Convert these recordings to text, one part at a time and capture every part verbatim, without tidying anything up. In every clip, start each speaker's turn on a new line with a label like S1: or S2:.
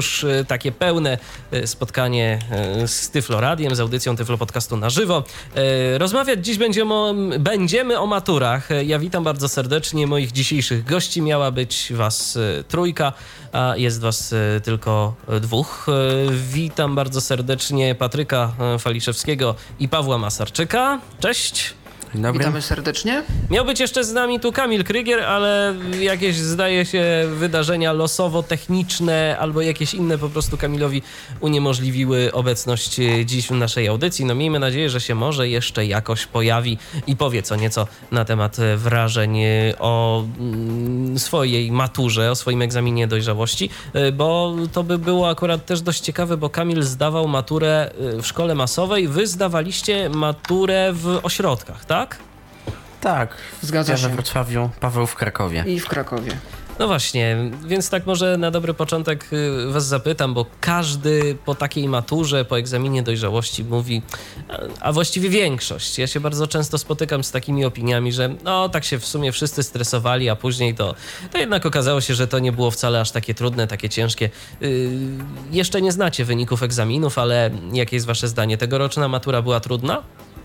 S1: już takie pełne spotkanie z Tyflo Radiem, z audycją Tyflo Podcastu na żywo. Rozmawiać dziś będziemy o, będziemy o maturach. Ja witam bardzo serdecznie moich dzisiejszych gości. Miała być was trójka, a jest was tylko dwóch. Witam bardzo serdecznie Patryka Faliszewskiego i Pawła Masarczyka. Cześć.
S2: Dobry.
S3: Witamy serdecznie.
S1: Miał być jeszcze z nami tu Kamil Krygier, ale jakieś, zdaje się, wydarzenia losowo-techniczne albo jakieś inne po prostu Kamilowi uniemożliwiły obecność dziś w naszej audycji. No miejmy nadzieję, że się może jeszcze jakoś pojawi i powie co nieco na temat wrażeń o swojej maturze, o swoim egzaminie dojrzałości, bo to by było akurat też dość ciekawe, bo Kamil zdawał maturę w szkole masowej, wy zdawaliście maturę w ośrodkach, tak?
S2: Tak,
S3: Zgadza
S2: ja
S3: się.
S2: we Wrocławiu, Paweł w Krakowie.
S3: I w Krakowie.
S1: No właśnie, więc tak może na dobry początek was zapytam, bo każdy po takiej maturze, po egzaminie dojrzałości mówi, a właściwie większość. Ja się bardzo często spotykam z takimi opiniami, że no tak się w sumie wszyscy stresowali, a później to, to jednak okazało się, że to nie było wcale aż takie trudne, takie ciężkie. Yy, jeszcze nie znacie wyników egzaminów, ale jakie jest wasze zdanie? Tegoroczna matura była trudna?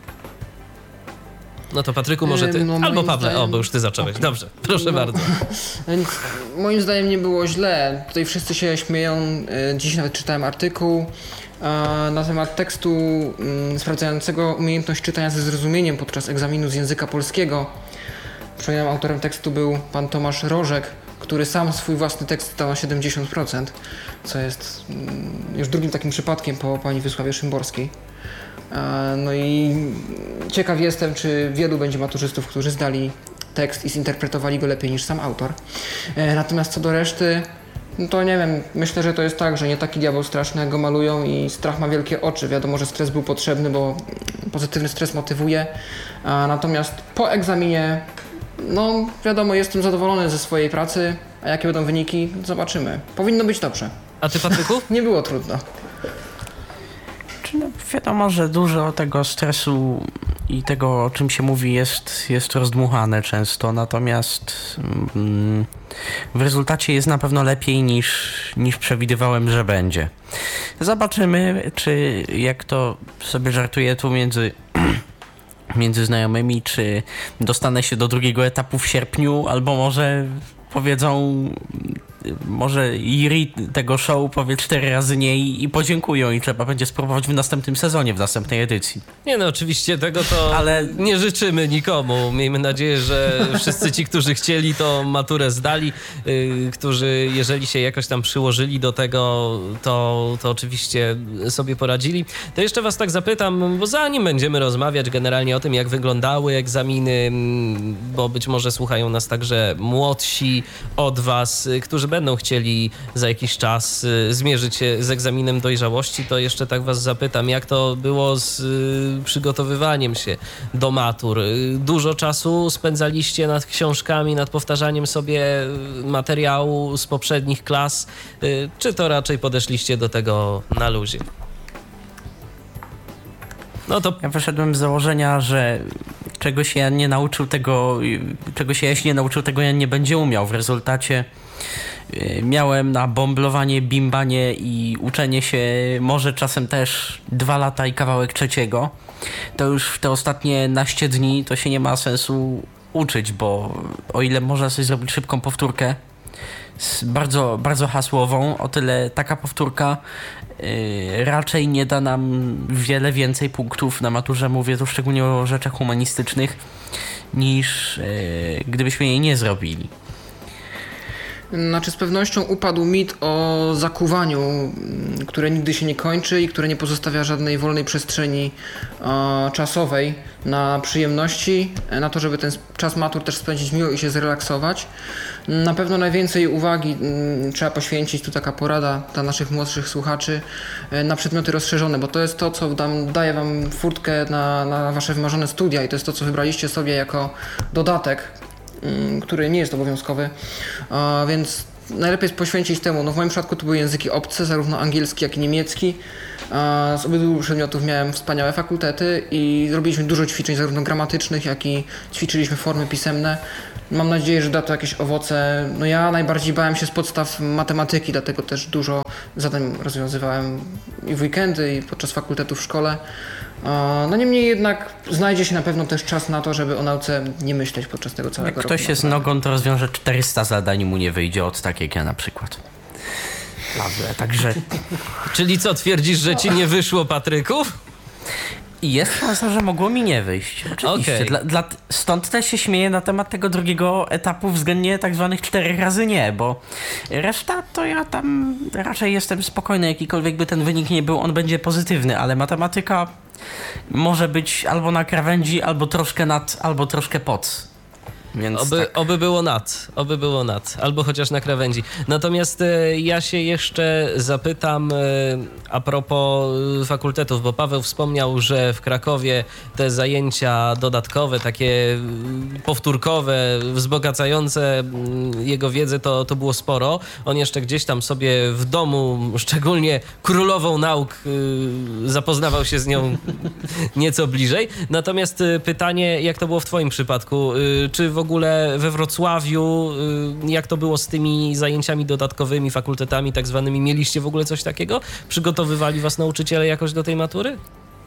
S1: No to Patryku, może ty,
S3: no,
S1: albo Pawle,
S3: zdaniem...
S1: o, bo już ty zacząłeś. Okay. Dobrze, proszę no. bardzo.
S3: Moim zdaniem nie było źle. Tutaj wszyscy się śmieją. Dziś nawet czytałem artykuł na temat tekstu sprawdzającego umiejętność czytania ze zrozumieniem podczas egzaminu z języka polskiego. Przypominam, autorem tekstu był pan Tomasz Rożek, który sam swój własny tekst dał na siedemdziesiąt procent, co jest już drugim takim przypadkiem po pani Wiesławie Szymborskiej. No i ciekaw jestem, czy wielu będzie maturzystów, którzy zdali tekst i zinterpretowali go lepiej niż sam autor. Natomiast co do reszty, no to nie wiem, myślę, że to jest tak, że nie taki diabeł straszny, jak go malują i strach ma wielkie oczy. Wiadomo, że stres był potrzebny, bo pozytywny stres motywuje. Natomiast po egzaminie, no wiadomo, jestem zadowolony ze swojej pracy, a jakie będą wyniki, zobaczymy. Powinno być dobrze.
S1: A ty, Patryku?
S3: Nie było trudno.
S2: No, wiadomo, że dużo tego stresu i tego, o czym się mówi, jest, jest rozdmuchane często, natomiast mm, w rezultacie jest na pewno lepiej niż, niż przewidywałem, że będzie. Zobaczymy, czy jak to sobie żartuję tu między, między znajomymi, czy dostanę się do drugiego etapu w sierpniu, albo może powiedzą, może jury tego show powie cztery razy nie i, i podziękują i trzeba będzie spróbować w następnym sezonie, w następnej edycji.
S1: Nie no, oczywiście tego to ale nie życzymy nikomu. Miejmy nadzieję, że wszyscy ci, którzy chcieli, to maturę zdali, yy, którzy jeżeli się jakoś tam przyłożyli do tego, to, to oczywiście sobie poradzili. To jeszcze was tak zapytam, bo zanim będziemy rozmawiać generalnie o tym, jak wyglądały egzaminy, bo być może słuchają nas także młodsi od was, którzy będą chcieli za jakiś czas y, zmierzyć się z egzaminem dojrzałości, to jeszcze tak was zapytam, jak to było z y, przygotowywaniem się do matur? Y, dużo czasu spędzaliście nad książkami, nad powtarzaniem sobie materiału z poprzednich klas, y, czy to raczej podeszliście do tego na luzie?
S2: No to ja wyszedłem z założenia, że czego się ja nie nauczył, tego, czego się Jaś nie nauczył, tego ja nie będzie umiał. W rezultacie miałem na bomblowanie, bimbanie i uczenie się może czasem też dwa lata i kawałek trzeciego. To już w te ostatnie naście dni to się nie ma sensu uczyć, bo o ile można sobie zrobić szybką powtórkę, bardzo, bardzo hasłową, o tyle taka powtórka yy, raczej nie da nam wiele więcej punktów na maturze, mówię tu szczególnie o rzeczach humanistycznych, niż yy, gdybyśmy jej nie zrobili.
S3: Znaczy z pewnością upadł mit o zakuwaniu, które nigdy się nie kończy i które nie pozostawia żadnej wolnej przestrzeni e, czasowej na przyjemności, na to, żeby ten czas matur też spędzić miło i się zrelaksować. Na pewno najwięcej uwagi m, trzeba poświęcić, tu taka porada dla naszych młodszych słuchaczy, e, na przedmioty rozszerzone, bo to jest to, co dam, daje wam furtkę na, na wasze wymarzone studia i to jest to, co wybraliście sobie jako dodatek, który nie jest obowiązkowy, a więc najlepiej jest poświęcić temu. No w moim przypadku to były języki obce, zarówno angielski, jak i niemiecki. Z obydwu przedmiotów miałem wspaniałe fakultety i zrobiliśmy dużo ćwiczeń, zarówno gramatycznych, jak i ćwiczyliśmy formy pisemne. Mam nadzieję, że da to jakieś owoce. No ja najbardziej bałem się z podstaw matematyki, dlatego też dużo zadań rozwiązywałem i w weekendy, i podczas fakultetu w szkole. No niemniej jednak znajdzie się na pewno też czas na to, żeby o nauce nie myśleć podczas tego całego
S2: jak
S3: roku.
S2: Jak ktoś jest nogą, to rozwiąże czterysta zadań, mu nie wyjdzie od tak jak ja na przykład. Prawda, także...
S1: Czyli co, twierdzisz, że ci nie wyszło, Patryku?
S2: I jest szansa, że mogło mi nie wyjść. Oczywiście.
S1: Okay.
S2: Dla, dla, stąd też się śmieję na temat tego drugiego etapu względnie tak zwanych czterech razy nie, bo reszta to ja tam raczej jestem spokojny, jakikolwiek by ten wynik nie był, on będzie pozytywny, ale matematyka może być albo na krawędzi, albo troszkę nad, albo troszkę pod. Więc
S1: oby,
S2: tak.
S1: oby było nad, oby było nad, albo chociaż na krawędzi. Natomiast e, ja się jeszcze zapytam e, a propos fakultetów, bo Paweł wspomniał, że w Krakowie te zajęcia dodatkowe, takie powtórkowe, wzbogacające jego wiedzę, to, to było sporo. On jeszcze gdzieś tam sobie w domu, szczególnie królową nauk, e, zapoznawał się z nią nieco bliżej. Natomiast pytanie, jak to było w twoim przypadku? E, czy w W ogóle we Wrocławiu, jak to było z tymi zajęciami dodatkowymi, fakultetami tak zwanymi? Mieliście w ogóle coś takiego? Przygotowywali was nauczyciele jakoś do tej matury?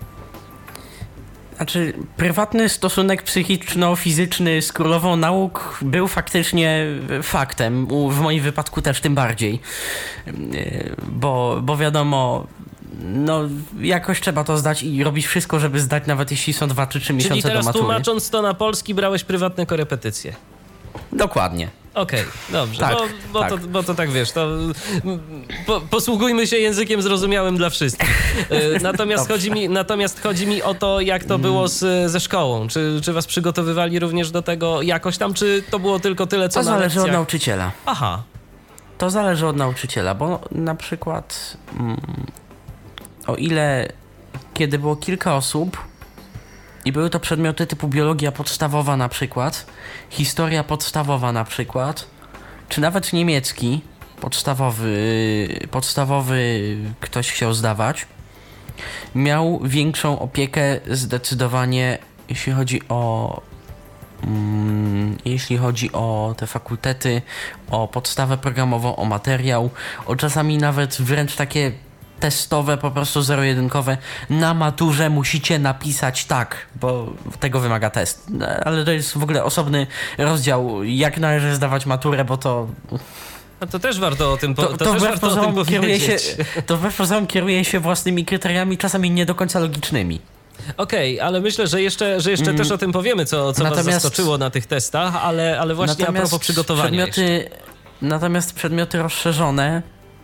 S2: Znaczy, prywatny stosunek psychiczno-fizyczny z królową nauk był faktycznie faktem. W moim wypadku też tym bardziej. Bo, bo wiadomo... No, jakoś trzeba to zdać i robić wszystko, żeby zdać, nawet jeśli są dwa czy trzy miesiące do matury.
S1: Czyli teraz tłumacząc to na polski, brałeś prywatne korepetycje.
S2: Dokładnie.
S1: Okej, okay, dobrze,
S2: tak,
S1: bo, bo,
S2: tak.
S1: To, bo to tak wiesz, to po, posługujmy się językiem zrozumiałym dla wszystkich. Natomiast, chodzi mi, natomiast chodzi mi o to, jak to było z, ze szkołą. Czy, czy was przygotowywali również do tego jakoś tam, czy to było tylko tyle, co
S2: to
S1: na
S2: zależy
S1: lekcjach?
S2: od nauczyciela.
S1: Aha.
S2: To zależy od nauczyciela, bo na przykład... Mm, o ile kiedy było kilka osób i były to przedmioty typu biologia podstawowa na przykład, historia podstawowa na przykład, czy nawet niemiecki podstawowy, podstawowy ktoś chciał zdawać, miał większą opiekę zdecydowanie, jeśli chodzi o mm, jeśli chodzi o te fakultety, o podstawę programową, o materiał, o czasami nawet wręcz takie testowe, po prostu zero-jedynkowe. Na maturze musicie napisać tak, bo tego wymaga test. Ale to jest w ogóle osobny rozdział, jak należy zdawać maturę, bo to...
S1: No to też warto o tym, po,
S2: to,
S1: to
S2: to
S1: też warto o tym powiedzieć.
S2: Się, to wbrew pozorom kieruje się własnymi kryteriami, czasami nie do końca logicznymi.
S1: Okej, okay, ale myślę, że jeszcze, że jeszcze mm. też o tym powiemy, co, co was zaskoczyło na tych testach, ale, ale właśnie a propos przygotowania
S2: przedmioty, Natomiast przedmioty rozszerzone...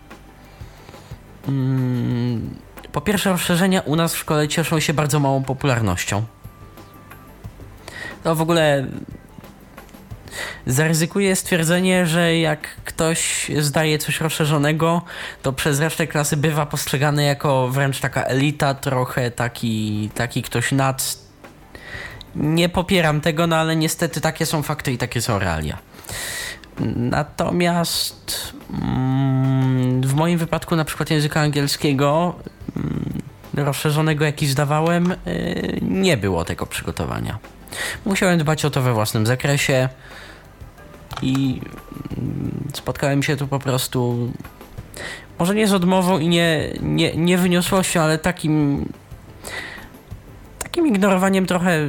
S2: Mm, po pierwsze, rozszerzenia u nas w szkole cieszą się bardzo małą popularnością. To w ogóle zaryzykuję stwierdzenie, że jak ktoś zdaje coś rozszerzonego, to przez resztę klasy bywa postrzegany jako wręcz taka elita, trochę taki, taki ktoś nad. Nie popieram tego, no ale niestety takie są fakty i takie są realia. Natomiast mm, w moim wypadku na przykład języka angielskiego mm, rozszerzonego, jaki zdawałem, yy, nie było tego przygotowania. Musiałem dbać o to we własnym zakresie i yy, spotkałem się tu po prostu może nie z odmową i nie, nie, nie wyniosłością, ale takim takim ignorowaniem trochę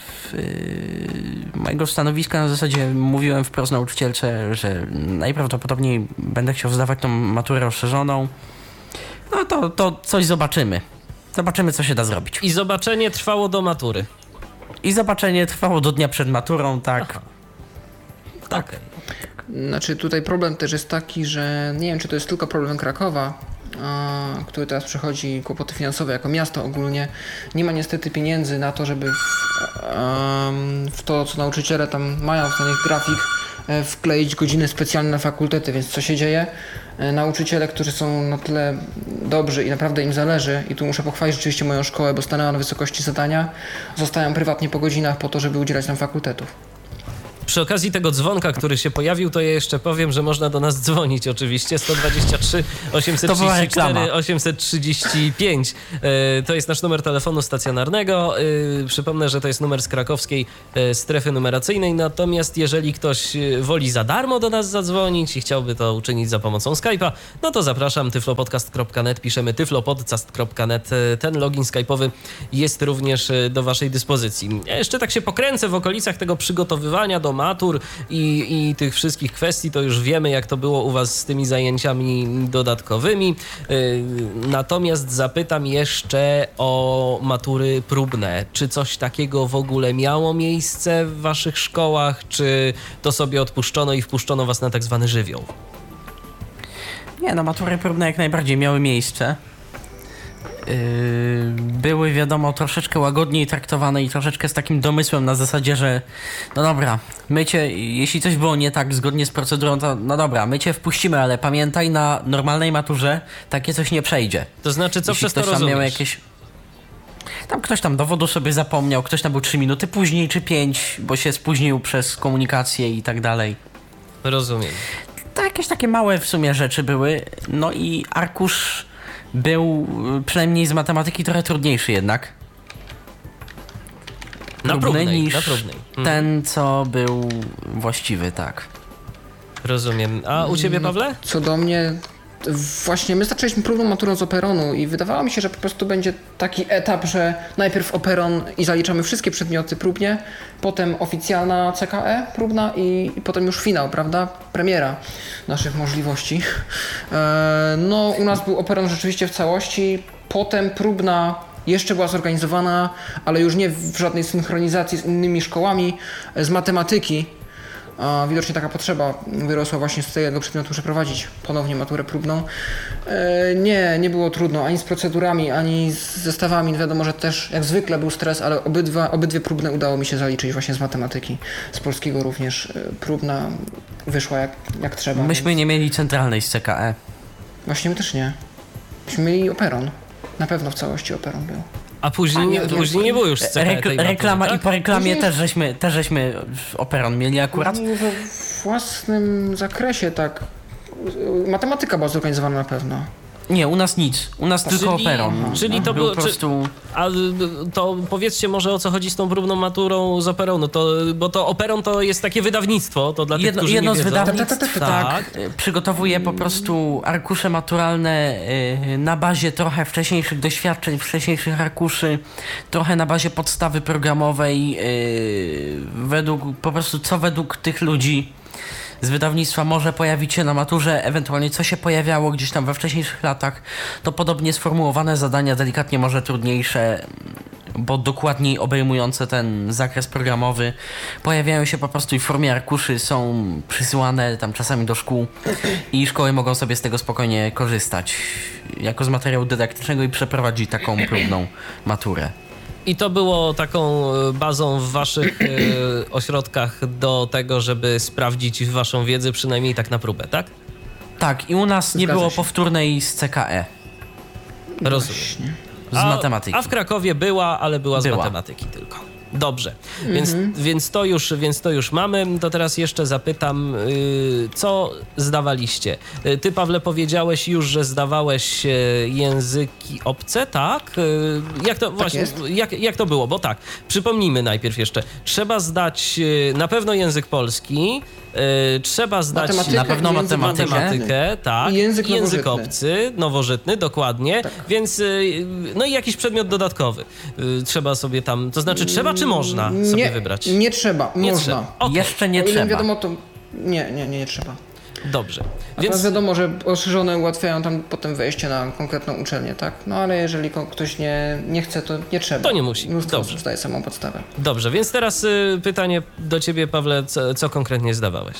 S2: mojego stanowiska. Na zasadzie mówiłem wprost nauczycielce, że najprawdopodobniej będę chciał zdawać tą maturę rozszerzoną. No to, to coś zobaczymy. Zobaczymy, co się da zrobić.
S1: I zobaczenie trwało do matury.
S2: I zobaczenie trwało do dnia przed maturą, tak.
S1: Aha.
S2: Tak.
S1: Okay.
S3: Znaczy tutaj problem też jest taki, że nie wiem, czy to jest tylko problem Krakowa, który teraz przechodzi kłopoty finansowe jako miasto ogólnie. Nie ma niestety pieniędzy na to, żeby w, w to, co nauczyciele tam mają w ten ich grafik, wkleić godziny specjalne na fakultety, więc co się dzieje? Nauczyciele, którzy są na tyle dobrzy i naprawdę im zależy, i tu muszę pochwalić rzeczywiście moją szkołę, bo stanęła na wysokości zadania, zostają prywatnie po godzinach po to, żeby udzielać nam fakultetów.
S1: Przy okazji tego dzwonka, który się pojawił, to ja jeszcze powiem, że można do nas dzwonić oczywiście. sto dwadzieścia trzy osiemset trzydzieści cztery osiemset trzydzieści pięć. To jest nasz numer telefonu stacjonarnego. Przypomnę, że to jest numer z krakowskiej strefy numeracyjnej. Natomiast jeżeli ktoś woli za darmo do nas zadzwonić i chciałby to uczynić za pomocą Skype'a, no to zapraszam, tyflopodcast kropka net, piszemy tyflopodcast kropka net. Ten login skype'owy jest również do waszej dyspozycji. Ja jeszcze tak się pokręcę w okolicach tego przygotowywania do matur i, i tych wszystkich kwestii, to już wiemy, jak to było u was z tymi zajęciami dodatkowymi. Natomiast zapytam jeszcze o matury próbne. Czy coś takiego w ogóle miało miejsce w waszych szkołach, czy to sobie odpuszczono i wpuszczono was na tak zwany żywioł?
S2: Nie, no matury próbne jak najbardziej miały miejsce. Były, wiadomo, troszeczkę łagodniej traktowane i troszeczkę z takim domysłem na zasadzie, że no dobra, my cię, jeśli coś było nie tak zgodnie z procedurą, to no dobra, my cię wpuścimy, ale pamiętaj, na normalnej maturze takie coś nie przejdzie.
S1: To znaczy, co
S2: jeśli
S1: przez to
S2: ktoś tam
S1: rozumiesz?
S2: miał jakieś... Tam ktoś tam dowodu sobie zapomniał, ktoś tam był trzy minuty później czy pięć, bo się spóźnił przez komunikację i tak dalej.
S1: Rozumiem.
S2: To jakieś takie małe w sumie rzeczy były, no i arkusz był przynajmniej z matematyki trochę trudniejszy jednak.
S1: Na
S2: Próbny
S1: próbnej,
S2: niż
S1: na próbnej. Mhm.
S2: ten, co był właściwy, tak.
S1: Rozumiem. A u ciebie, Pawle?
S3: Co do mnie, właśnie my zaczęliśmy próbną maturą z operonu i wydawało mi się, że po prostu będzie taki etap, że najpierw operon i zaliczamy wszystkie przedmioty próbnie, potem oficjalna C K E próbna i, i potem już finał, prawda? Premiera naszych możliwości. E, no u nas był operon rzeczywiście w całości, potem próbna jeszcze była zorganizowana, ale już nie w żadnej synchronizacji z innymi szkołami, z matematyki. A widocznie taka potrzeba wyrosła właśnie z tego przedmiotu przeprowadzić ponownie maturę próbną. E, nie, nie było trudno ani z procedurami, ani z zestawami. Wiadomo, że też jak zwykle był stres, ale obydwa, obydwie próbne udało mi się zaliczyć właśnie z matematyki. Z polskiego również e, próbna wyszła jak, jak trzeba.
S2: Myśmy
S3: więc...
S2: nie mieli centralnej z C K E.
S3: Właśnie my też nie. Myśmy mieli operon. Na pewno w całości operon był.
S1: A później, nie, później nie było już z C K E tej
S2: Rekl-
S1: matury,
S2: reklama
S1: tak?
S2: i po reklamie
S3: Później-
S2: też żeśmy, też żeśmy operon mieli akurat.
S3: We własnym zakresie tak. Matematyka była zorganizowana na pewno.
S2: Nie, u nas nic. U nas tylko
S1: Czyli-
S2: operon.
S1: czyli to
S2: był
S1: było-
S2: po prostu...
S1: A y, to powiedzcie może, o co chodzi z tą próbną maturą z operonu, to, bo to operon to jest takie wydawnictwo, to dla tych,
S2: Jedno,
S1: którzy
S2: jedno
S1: nie
S2: z
S1: wiedzą.
S2: wydawnictw,
S3: Tak, tak, tak,
S2: tak,
S1: tak.
S2: y, przygotowuje po prostu arkusze maturalne y, na bazie trochę wcześniejszych doświadczeń, wcześniejszych arkuszy, trochę na bazie podstawy programowej, y, według, po prostu co według tych ludzi z wydawnictwa może pojawić się na maturze, ewentualnie co się pojawiało gdzieś tam we wcześniejszych latach, to podobnie sformułowane zadania, delikatnie może trudniejsze, bo dokładniej obejmujące ten zakres programowy, pojawiają się po prostu i w formie arkuszy, są przysyłane tam czasami do szkół i szkoły mogą sobie z tego spokojnie korzystać jako z materiału dydaktycznego i przeprowadzić taką próbną maturę.
S1: I to było taką bazą w waszych y, ośrodkach do tego, żeby sprawdzić waszą wiedzę, przynajmniej tak na próbę, tak?
S2: Tak, i u nas nie
S3: Zgadza
S2: było
S3: się.
S2: powtórnej z C K E,
S1: Rozumiem.
S3: Właśnie.
S2: z
S1: A,
S2: matematyki.
S1: a w Krakowie była, ale była z
S2: Była.
S1: matematyki tylko. Dobrze, więc, więc, to już, więc to już mamy. To teraz jeszcze zapytam, y, co zdawaliście? Y, Ty, Pawle, powiedziałeś już, że zdawałeś y, języki obce, tak? Y, Jak to, właśnie,
S3: jest.
S1: jak, jak to było? Bo tak, przypomnijmy najpierw jeszcze. Trzeba zdać y, na pewno język polski, y, trzeba zdać
S3: Matematykę
S2: na pewno
S3: i język
S2: matematykę.
S1: matematykę, tak.
S3: I język nowożytny.
S1: obcy, nowożytny, dokładnie. Więc y, no i jakiś przedmiot dodatkowy. Y, Trzeba sobie tam, to znaczy trzeba czy można sobie
S3: nie,
S1: wybrać?
S3: Nie trzeba,
S1: Nie
S3: można.
S1: trzeba. Okej,
S2: Jeszcze nie
S3: O ile
S2: trzeba.
S3: wiadomo, to nie, nie, nie, nie trzeba.
S1: dobrze.
S3: A
S1: Więc
S3: teraz wiadomo, że poszerzone ułatwiają tam potem wejście na konkretną uczelnię, tak? No ale jeżeli ko- ktoś nie, nie chce, to nie trzeba.
S1: To nie musi.
S3: Mnóstwo
S1: Dobrze.
S3: osób zdaje samą podstawę.
S1: dobrze, więc teraz y, pytanie do ciebie, Pawle, co, co konkretnie zdawałeś?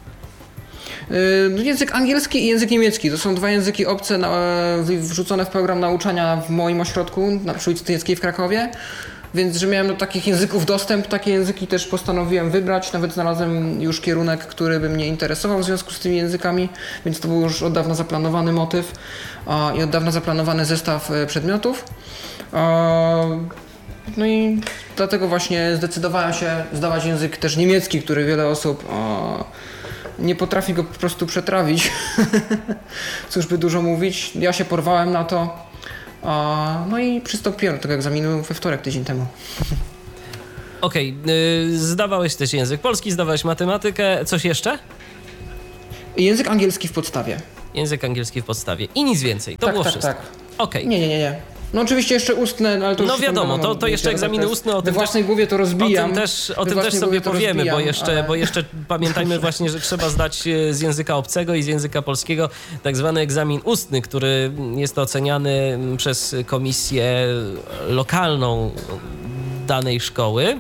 S3: Yy, język angielski i język niemiecki to są dwa języki obce na, w- wrzucone w program nauczania w moim ośrodku na przy ulicy Tyjeckiej w Krakowie. Więc, że miałem do takich języków dostęp, takie języki też postanowiłem wybrać. Nawet znalazłem już kierunek, który by mnie interesował w związku z tymi językami, więc to był już od dawna zaplanowany motyw a, i od dawna zaplanowany zestaw e, przedmiotów. A, No i dlatego właśnie zdecydowałem się zdawać język też niemiecki, który wiele osób o, nie potrafi go po prostu przetrawić. Cóż by dużo mówić. Ja się porwałem na to. O, no i przystąpiłem do tego egzaminu we wtorek, tydzień temu.
S1: Okej, okay. Zdawałeś też język polski, zdawałeś matematykę. Coś jeszcze?
S3: Język angielski w podstawie.
S1: Język angielski w podstawie. I nic więcej. To
S3: tak,
S1: było
S3: tak,
S1: wszystko.
S3: Tak.
S1: Okej.
S3: Nie, nie, nie, nie. No oczywiście jeszcze ustne, no ale to
S1: No
S3: już
S1: wiadomo,
S3: tam,
S1: to, to jeszcze egzaminy ustne, o tym
S3: we własnej
S1: też,
S3: głowie to rozbijam.
S1: O tym też, o
S3: we
S1: tym też sobie powiemy,
S3: rozbijam,
S1: bo jeszcze,
S3: ale...
S1: bo jeszcze pamiętajmy właśnie, że trzeba zdać z języka obcego i z języka polskiego tak zwany egzamin ustny, który jest oceniany przez komisję lokalną danej szkoły.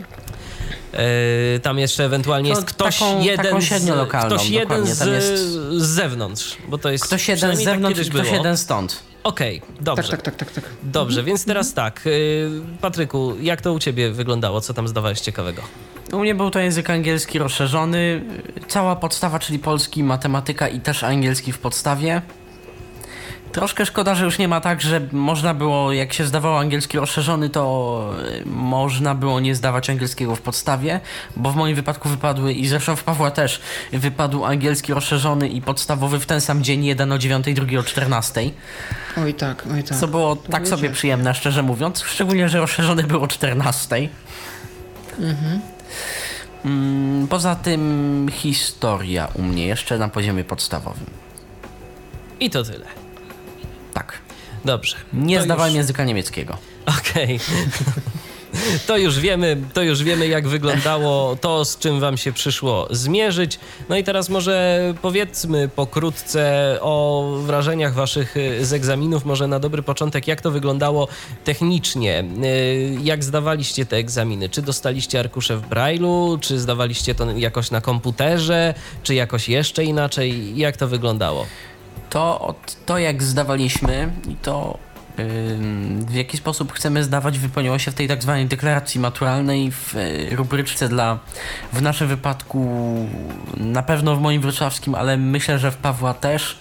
S1: Tam jeszcze ewentualnie jest ktoś
S2: taką,
S1: jeden,
S2: taką
S1: z, ktoś jeden z,
S2: jest...
S1: z zewnątrz, bo to jest
S2: ktoś jeden z zewnątrz i ktoś
S1: było.
S2: jeden stąd.
S1: Okej, okay, dobrze.
S3: Tak, tak, tak, tak, tak.
S1: Dobrze,
S3: mhm.
S1: więc teraz tak. Patryku, jak to u ciebie wyglądało? Co tam zdawałeś ciekawego?
S2: U mnie był to język angielski rozszerzony. Cała podstawa, czyli polski, matematyka i też angielski w podstawie. Troszkę szkoda, że już nie ma tak, że można było, jak się zdawało angielski rozszerzony, to można było nie zdawać angielskiego w podstawie, bo w moim wypadku wypadły, i zresztą w Pawła też, wypadł angielski rozszerzony i podstawowy w ten sam dzień, jeden o dziewiątej, drugi o czternastej.
S3: Oj tak, oj tak.
S2: Co było to tak wiecie. sobie przyjemne, szczerze mówiąc, szczególnie, że rozszerzony był o czternastej. Mhm. Poza tym historia u mnie jeszcze na poziomie podstawowym.
S1: I to tyle.
S2: Tak.
S1: Dobrze.
S2: Nie
S1: to
S2: zdawałem
S1: już...
S2: języka niemieckiego.
S1: Okej. Okay. To już wiemy, to już wiemy, jak wyglądało to, z czym wam się przyszło zmierzyć. No i teraz może powiedzmy pokrótce o wrażeniach waszych z egzaminów, może na dobry początek, jak to wyglądało technicznie. Jak zdawaliście te egzaminy? Czy dostaliście arkusze w Braille'u, czy zdawaliście to jakoś na komputerze, czy jakoś jeszcze inaczej? Jak to wyglądało?
S2: To, to jak zdawaliśmy i to yy, w jaki sposób chcemy zdawać wypełniło się w tej tak zwanej deklaracji maturalnej w yy, rubryczce dla, w naszym wypadku na pewno w moim wrocławskim, ale myślę, że w Pawła też.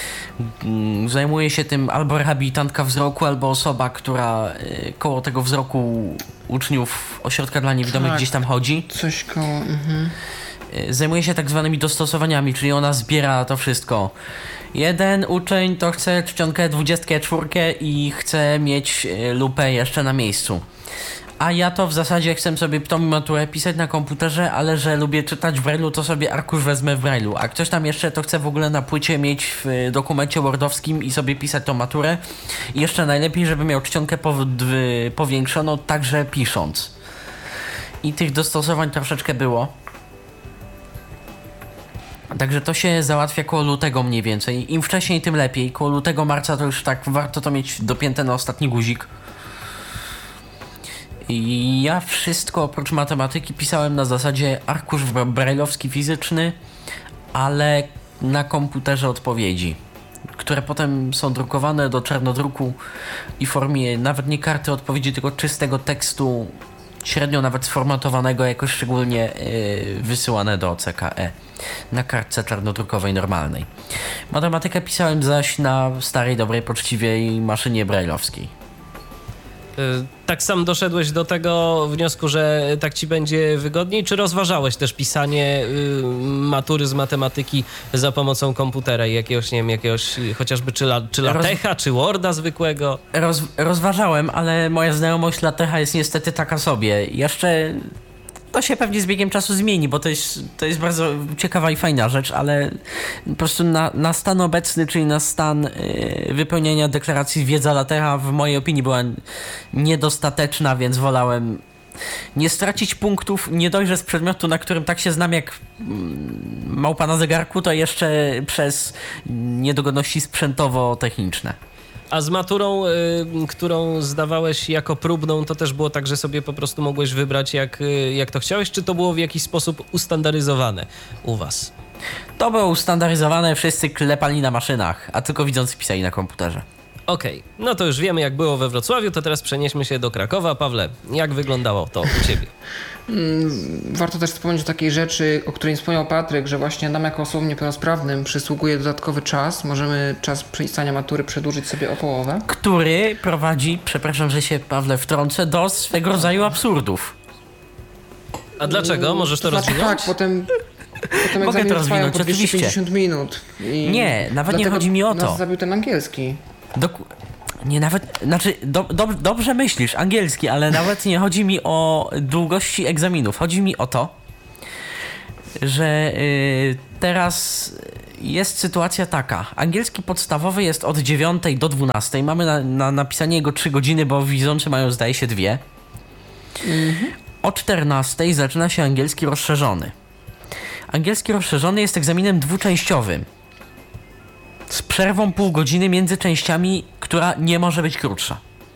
S2: Yy, zajmuje się tym albo rehabilitantka wzroku, albo osoba, która yy, koło tego wzroku uczniów ośrodka dla niewidomych
S3: tak,
S2: gdzieś tam chodzi.
S3: Coś koło... Mhm.
S2: Yy, zajmuje się tak zwanymi dostosowaniami, czyli ona zbiera to wszystko. Jeden uczeń to chce czcionkę dwudziestkę czwórkę i chce mieć lupę jeszcze na miejscu. A ja to w zasadzie chcę sobie tą maturę pisać na komputerze, ale że lubię czytać w Braille'u, to sobie arkusz wezmę w Braille'u. A ktoś tam jeszcze to chce w ogóle na płycie mieć w dokumencie wordowskim i sobie pisać tą maturę. I jeszcze najlepiej, żeby miał czcionkę powiększoną, także pisząc. I tych dostosowań troszeczkę było. Także to się załatwia koło lutego mniej więcej. Im wcześniej, tym lepiej. Koło lutego, marca to już tak warto to mieć dopięte na ostatni guzik. I ja wszystko oprócz matematyki pisałem na zasadzie arkusz brajlowski fizyczny, ale na komputerze odpowiedzi, które potem są drukowane do czarnodruku i w formie nawet nie karty odpowiedzi, tylko czystego tekstu, średnio nawet sformatowanego, jakoś szczególnie yy, wysyłane do C K E na kartce czarnodrukowej normalnej. Matematykę pisałem zaś na starej, dobrej, poczciwej maszynie brajlowskiej.
S1: Tak sam doszedłeś do tego wniosku, że tak ci będzie wygodniej, czy rozważałeś też pisanie y, matury z matematyki za pomocą komputera i jakiegoś, nie wiem, jakiegoś chociażby czy, la, czy latecha, Roz... czy Worda zwykłego?
S2: Roz, rozważałem, ale moja znajomość latecha jest niestety taka sobie. Jeszcze to się pewnie z biegiem czasu zmieni, bo to jest, to jest bardzo ciekawa i fajna rzecz, ale po prostu na, na stan obecny, czyli na stan yy, wypełniania deklaracji wiedza latecha w mojej opinii była niedostateczna, więc wolałem nie stracić punktów, nie dojrzę z przedmiotu, na którym tak się znam jak małpa na zegarku, to jeszcze przez niedogodności sprzętowo-techniczne.
S1: A z maturą, y, którą zdawałeś jako próbną, to też było tak, że sobie po prostu mogłeś wybrać jak, y, jak to chciałeś, czy to było w jakiś sposób ustandaryzowane u was?
S2: To było ustandaryzowane, wszyscy klepali na maszynach, a tylko widzący pisali na komputerze.
S1: Okej, okay. No to już wiemy, jak było we Wrocławiu, to teraz przenieśmy się do Krakowa. Pawle, jak wyglądało to u ciebie?
S3: Warto też wspomnieć o takiej rzeczy, o której wspomniał Patryk, że właśnie nam jako osobom niepełnosprawnym przysługuje dodatkowy czas. Możemy czas pisania matury przedłużyć sobie o połowę.
S2: Który prowadzi, przepraszam, że się, Pawle, wtrącę, do swego rodzaju absurdów.
S1: A dlaczego? Możesz to, to znaczy, rozwinąć?
S3: Tak, potem... Potem
S2: Mogę to
S3: trwają po
S2: oczywiście.
S3: dwieście pięćdziesiąt minut. I
S2: nie, nawet nie chodzi mi o to.
S3: Nas zabił ten angielski.
S2: Dok- nie, nawet, znaczy, do, do, dobrze myślisz, angielski, ale nawet nie chodzi mi o długości egzaminów. Chodzi mi o to, że y, teraz jest sytuacja taka. Angielski podstawowy jest od dziewiątej do dwunastej. Mamy na, na napisanie jego trzy godziny, bo widzący mają, zdaje się, dwie. Mhm. O czternastej zaczyna się angielski rozszerzony. Angielski rozszerzony jest egzaminem dwuczęściowym. Z przerwą pół godziny między częściami, która nie może być krótsza.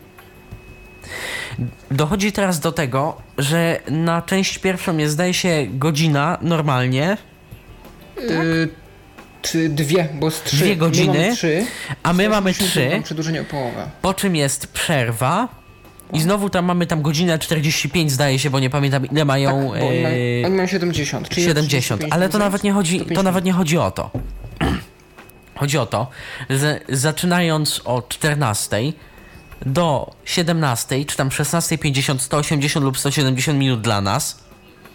S2: Dochodzi teraz do tego, że na część pierwszą jest, zdaje się, godzina normalnie.
S3: Tak? Yy, czy dwie, bo z trzy.
S2: Dwie godziny,
S3: my mamy trzy,
S2: a my mamy trzy.
S3: Przedłużenie o połowę.
S2: Po czym jest przerwa. I znowu tam mamy tam godzinę czterdzieści pięć, zdaje się, bo nie pamiętam, ile mają...
S3: Tak, bo oni, mają, oni mają siedemdziesiąt. Czyli
S2: siedemdziesiąt, ale to nawet nie chodzi, to nawet nie chodzi o to. Chodzi o to, że zaczynając o czternastej do siedemnastej, czy tam szesnastej pięćdziesiąt, sto osiemdziesiąt lub sto siedemdziesiąt minut dla nas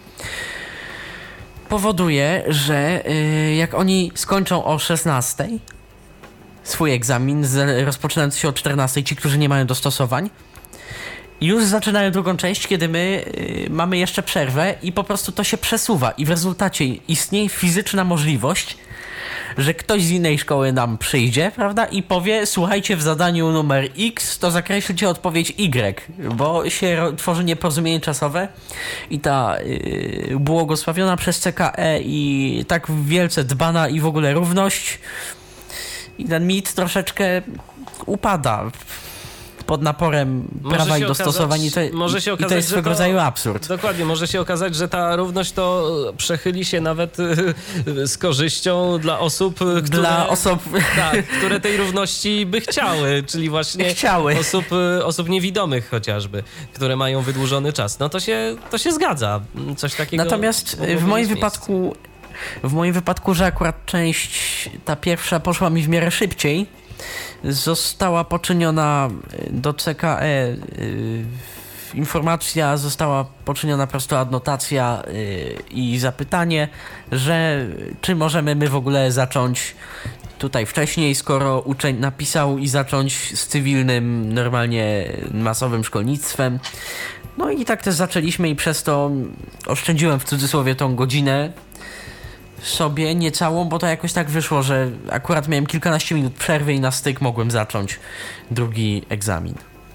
S2: powoduje, że yy, jak oni skończą o szesnastej swój egzamin, z, rozpoczynając się o czternastej, ci, którzy nie mają dostosowań, już zaczynają drugą część, kiedy my y, mamy jeszcze przerwę i po prostu to się przesuwa i w rezultacie istnieje fizyczna możliwość, że ktoś z innej szkoły nam przyjdzie, prawda, i powie: słuchajcie, w zadaniu numer X to zakreślcie odpowiedź Y, bo się ro- tworzy nieporozumienie czasowe i ta y, błogosławiona przez C K E i tak wielce dbana i w ogóle równość i ten mit troszeczkę upada pod naporem prawa i dostosowań i to,
S1: może się okazać,
S2: i to jest swego
S1: to,
S2: rodzaju absurd.
S1: Dokładnie, może się okazać, że ta równość to przechyli się nawet z korzyścią dla osób, które,
S2: dla osób...
S1: tak, które tej równości by chciały, czyli właśnie
S2: chciały.
S1: Osób, osób niewidomych chociażby, które mają wydłużony czas. No to się, to się zgadza. Coś takiego.
S2: Natomiast w moim wypadku w moim wypadku, że akurat część ta pierwsza poszła mi w miarę szybciej, została poczyniona do C K E yy, informacja, została poczyniona po prostu adnotacja yy, i zapytanie, że czy możemy my w ogóle zacząć tutaj wcześniej, skoro uczeń napisał, i zacząć z cywilnym, normalnie masowym szkolnictwem. No i tak też zaczęliśmy i przez to oszczędziłem w cudzysłowie tą godzinę sobie niecałą, bo to jakoś tak wyszło, że akurat miałem kilkanaście minut przerwy i na styk mogłem zacząć drugi egzamin.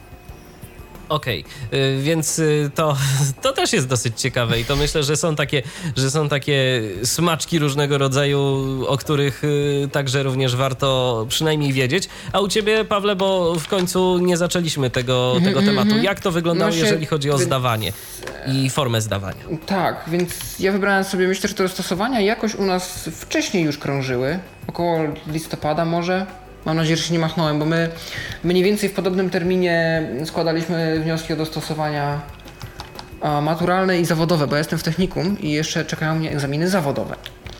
S1: Okej, okay. Więc to, to też jest dosyć ciekawe i to myślę, że są takie, że są takie smaczki różnego rodzaju, o których także również warto przynajmniej wiedzieć. A u ciebie, Pawle, bo w końcu nie zaczęliśmy tego, tego mm-hmm. tematu. Jak to wyglądało, no się, jeżeli chodzi o zdawanie i formę zdawania? Tak,
S3: więc ja wybrałem sobie, myślę, że te dostosowania jakoś u nas wcześniej już krążyły, około listopada może. Mam nadzieję, że się nie machnąłem, bo my mniej więcej w podobnym terminie składaliśmy wnioski o dostosowania maturalne i zawodowe, bo ja jestem w technikum i jeszcze czekają mnie egzaminy zawodowe.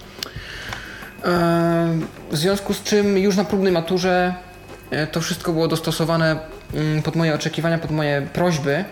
S3: W związku z czym już na próbnej maturze to wszystko było dostosowane pod moje oczekiwania, pod moje prośby.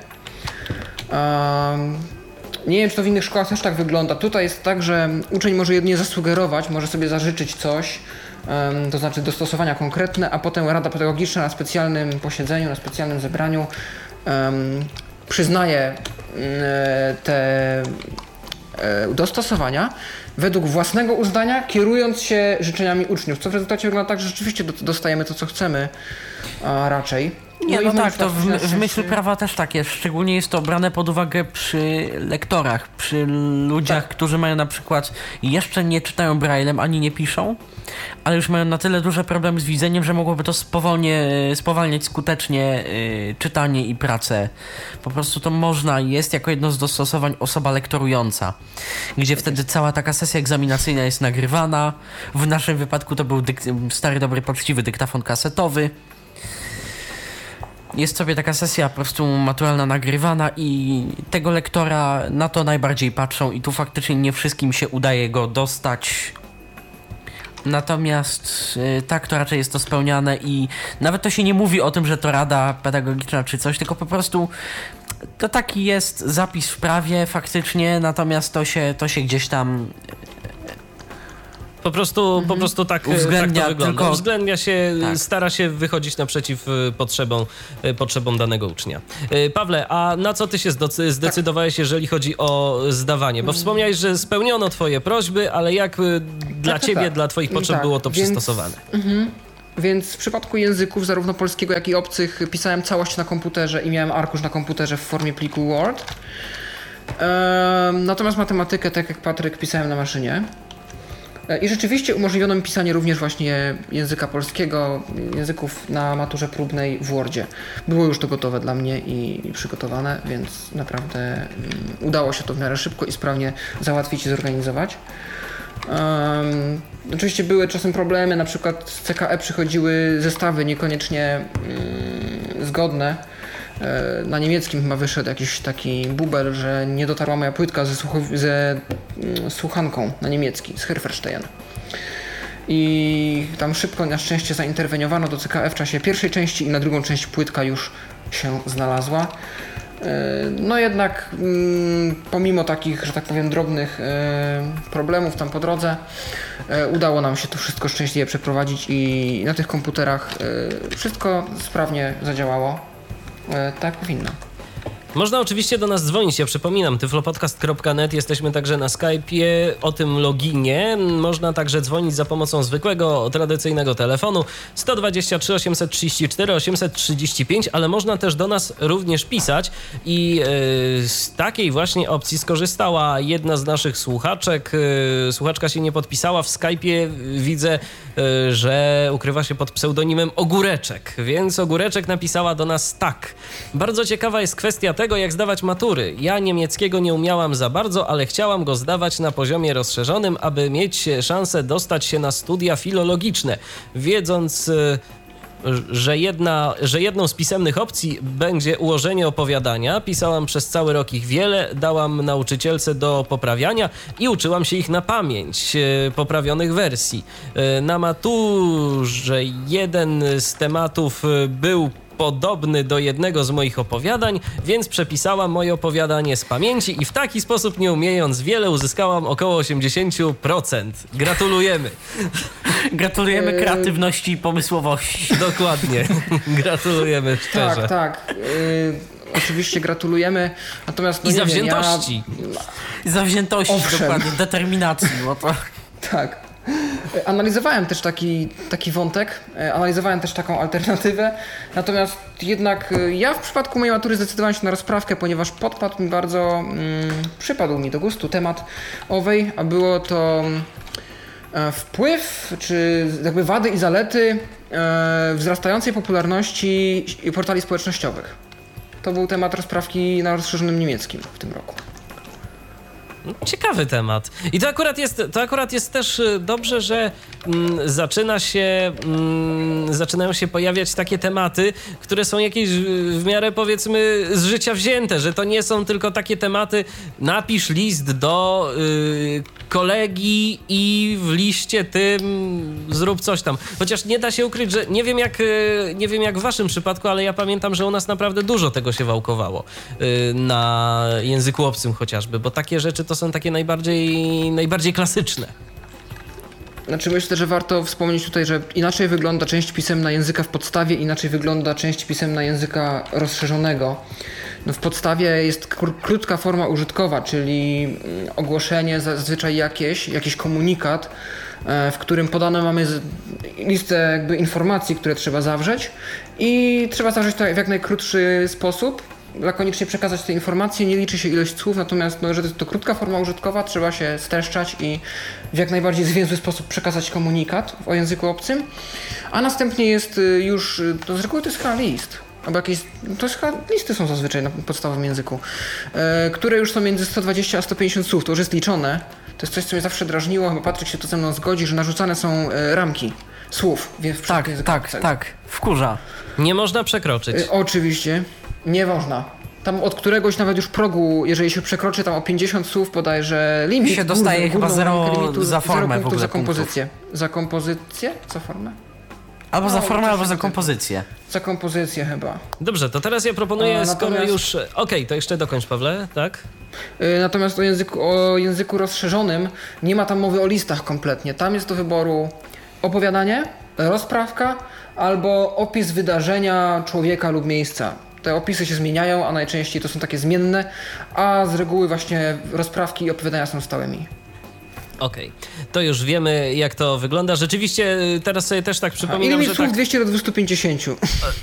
S3: Nie wiem, czy to w innych szkołach też tak wygląda. Tutaj jest tak, że uczeń może jedynie zasugerować, może sobie zażyczyć coś, to znaczy dostosowania konkretne, a potem Rada Pedagogiczna na specjalnym posiedzeniu, na specjalnym zebraniu um, przyznaje te dostosowania według własnego uznania, kierując się życzeniami uczniów, co w rezultacie wygląda tak, że rzeczywiście dostajemy to, co chcemy, a raczej.
S2: Nie, no, no tak, to w, w
S3: szczęście...
S2: myśl prawa też tak jest. Szczególnie jest to brane pod uwagę przy lektorach, przy ludziach, tak. którzy mają na przykład, jeszcze nie czytają braillem, ani nie piszą, ale już mają na tyle duże problemy z widzeniem, że mogłoby to spowolnie, spowalniać skutecznie y, czytanie i pracę. Po prostu to można, jest jako jedno z dostosowań osoba lektorująca, gdzie wtedy cała taka sesja egzaminacyjna jest nagrywana. W naszym wypadku to był dyk- stary, dobry, poczciwy dyktafon kasetowy. jest sobie taka sesja po prostu maturalna nagrywana i tego lektora na to najbardziej patrzą i tu faktycznie nie wszystkim się udaje go dostać. Natomiast y, tak to raczej jest to spełniane i nawet to się nie mówi o tym, że to rada pedagogiczna czy coś, tylko po prostu to taki jest zapis w prawie faktycznie, natomiast to się, to się gdzieś tam
S1: Po prostu, mhm. po prostu tak, tak to wygląda.
S2: Tylko...
S1: Uwzględnia się,
S2: tak.
S1: stara się wychodzić naprzeciw potrzebom, potrzebom danego ucznia. Pawle, a na co ty się zdecydowałeś, jeżeli chodzi o zdawanie? Bo wspomniałeś, że spełniono twoje prośby, ale jak dla tak, ciebie, tak. dla twoich potrzeb tak. było to Więc... przystosowane?
S3: Mhm. Więc w przypadku języków, zarówno polskiego, jak i obcych, pisałem całość na komputerze i miałem arkusz na komputerze w formie pliku Word. Ehm, natomiast matematykę, tak jak Patryk, pisałem na maszynie. I rzeczywiście umożliwiono mi pisanie również właśnie języka polskiego, języków na maturze próbnej w Wordzie. Było już to gotowe dla mnie i, i przygotowane, więc naprawdę um, udało się to w miarę szybko i sprawnie załatwić i zorganizować. Um, oczywiście były czasem problemy, na przykład z C K E przychodziły zestawy niekoniecznie um, zgodne. Na niemieckim chyba wyszedł jakiś taki bubel, że nie dotarła moja płytka ze, słuchow- ze mm, słuchanką na niemiecki, z Herferstein. I tam szybko na szczęście zainterweniowano do C K E w czasie pierwszej części i na drugą część płytka już się znalazła. No jednak mm, pomimo takich, że tak powiem, drobnych e, problemów tam po drodze, e, udało nam się to wszystko szczęśliwie przeprowadzić i na tych komputerach e, wszystko sprawnie zadziałało. Tak powinno.
S1: Można oczywiście do nas dzwonić, ja przypominam, tyflopodcast kropka net, jesteśmy także na Skype'ie, o tym loginie. Można także dzwonić za pomocą zwykłego, tradycyjnego telefonu sto dwadzieścia trzy osiemset trzydzieści cztery osiemset trzydzieści pięć, ale można też do nas również pisać i yy, z takiej właśnie opcji skorzystała jedna z naszych słuchaczek. Yy, słuchaczka się nie podpisała, w Skype'ie widzę, yy, że ukrywa się pod pseudonimem Ogóreczek, więc Ogóreczek napisała do nas tak. Bardzo ciekawa jest kwestia tego, jak zdawać matury. Ja niemieckiego nie umiałam za bardzo, ale chciałam go zdawać na poziomie rozszerzonym, aby mieć szansę dostać się na studia filologiczne. Wiedząc, że, jedna, że jedną z pisemnych opcji będzie ułożenie opowiadania, pisałam przez cały rok ich wiele, dałam nauczycielce do poprawiania i uczyłam się ich na pamięć, poprawionych wersji. Na maturze jeden z tematów był podobny do jednego z moich opowiadań, więc przepisałam moje opowiadanie z pamięci i w taki sposób, nie umiejąc wiele, uzyskałam około osiemdziesiąt procent. Gratulujemy.
S2: Gratulujemy kreatywności i pomysłowości.
S1: Dokładnie. Gratulujemy szczerze.
S3: Tak, tak. Yy, oczywiście gratulujemy. Natomiast, no
S1: I
S3: nie
S1: zawziętości.
S3: Wiem, ja...
S2: Zawziętości,
S3: Owszem.
S2: dokładnie. Determinacji. Bo to...
S3: Tak. Analizowałem też taki, taki wątek, analizowałem też taką alternatywę, natomiast jednak ja w przypadku mojej matury zdecydowałem się na rozprawkę, ponieważ podpadł mi bardzo, mm, przypadł mi do gustu temat owej, a było to e, wpływ, czy jakby wady i zalety e, wzrastającej popularności portali społecznościowych. To był temat rozprawki na rozszerzonym niemieckim w tym roku.
S1: Ciekawy temat. I to akurat jest, to akurat jest też dobrze, że mm, zaczyna się, mm, zaczynają się pojawiać takie tematy, które są jakieś w miarę, powiedzmy, z życia wzięte, że to nie są tylko takie tematy, napisz list do y, kolegi i w liście tym zrób coś tam. Chociaż nie da się ukryć, że nie wiem jak, nie wiem jak w waszym przypadku, ale ja pamiętam, że u nas naprawdę dużo tego się wałkowało y, na języku obcym chociażby, bo takie rzeczy to są takie najbardziej, najbardziej klasyczne.
S3: Znaczy myślę, że warto wspomnieć tutaj, że inaczej wygląda część pisemna języka w podstawie, inaczej wygląda część pisemna języka rozszerzonego. No w podstawie jest krótka forma użytkowa, czyli ogłoszenie zazwyczaj jakieś, jakiś komunikat, w którym podane mamy listę jakby informacji, które trzeba zawrzeć i trzeba zawrzeć to w jak najkrótszy sposób. Lakonicznie przekazać te informacje, nie liczy się ilość słów, natomiast no, że to, to krótka forma użytkowa, trzeba się streszczać i w jak najbardziej zwięzły sposób przekazać komunikat o języku obcym, a następnie jest już, to z reguły to jest chyba list, albo jakieś, to jest chyba, listy są zazwyczaj na podstawowym języku, e, które już są między sto dwadzieścia a sto pięćdziesiąt słów, to już jest liczone. To jest coś, co mnie zawsze drażniło, chyba Patryk się to ze mną zgodzi, że narzucane są e, ramki słów. W
S2: tak, tak, tak, wkurza.
S1: Nie można przekroczyć.
S3: Y, oczywiście, nie można. Tam od któregoś nawet już progu, jeżeli się przekroczy tam o pięćdziesiąt słów bodajże limit.
S2: I się dostaje
S3: górny,
S2: chyba zero
S3: limitu,
S2: za formę
S3: zero
S2: w ogóle
S3: za
S2: punktów.
S3: kompozycję. Za kompozycję? Za formę?
S2: Albo
S3: No,
S2: za formę, albo
S3: coś
S2: za
S3: takiego.
S2: kompozycję.
S3: Za kompozycję chyba.
S1: Dobrze, to teraz ja proponuję,
S3: A,
S1: skoro
S3: natomiast-
S1: już... Okej, okay, to jeszcze dokończ, Pawle, tak?
S3: Y, Natomiast o języku, o języku rozszerzonym nie ma tam mowy o listach kompletnie. Tam jest do wyboru opowiadanie, rozprawka albo opis wydarzenia, człowieka lub miejsca. Te opisy się zmieniają, a najczęściej to są takie zmienne, a z reguły właśnie rozprawki i opowiadania są stałymi.
S1: Okej, okay. To już wiemy, jak to wygląda. Rzeczywiście teraz sobie też tak
S3: I
S1: przypominam,
S3: limit
S1: że
S3: słów
S1: tak...
S3: dwieście do dwustu pięćdziesięciu.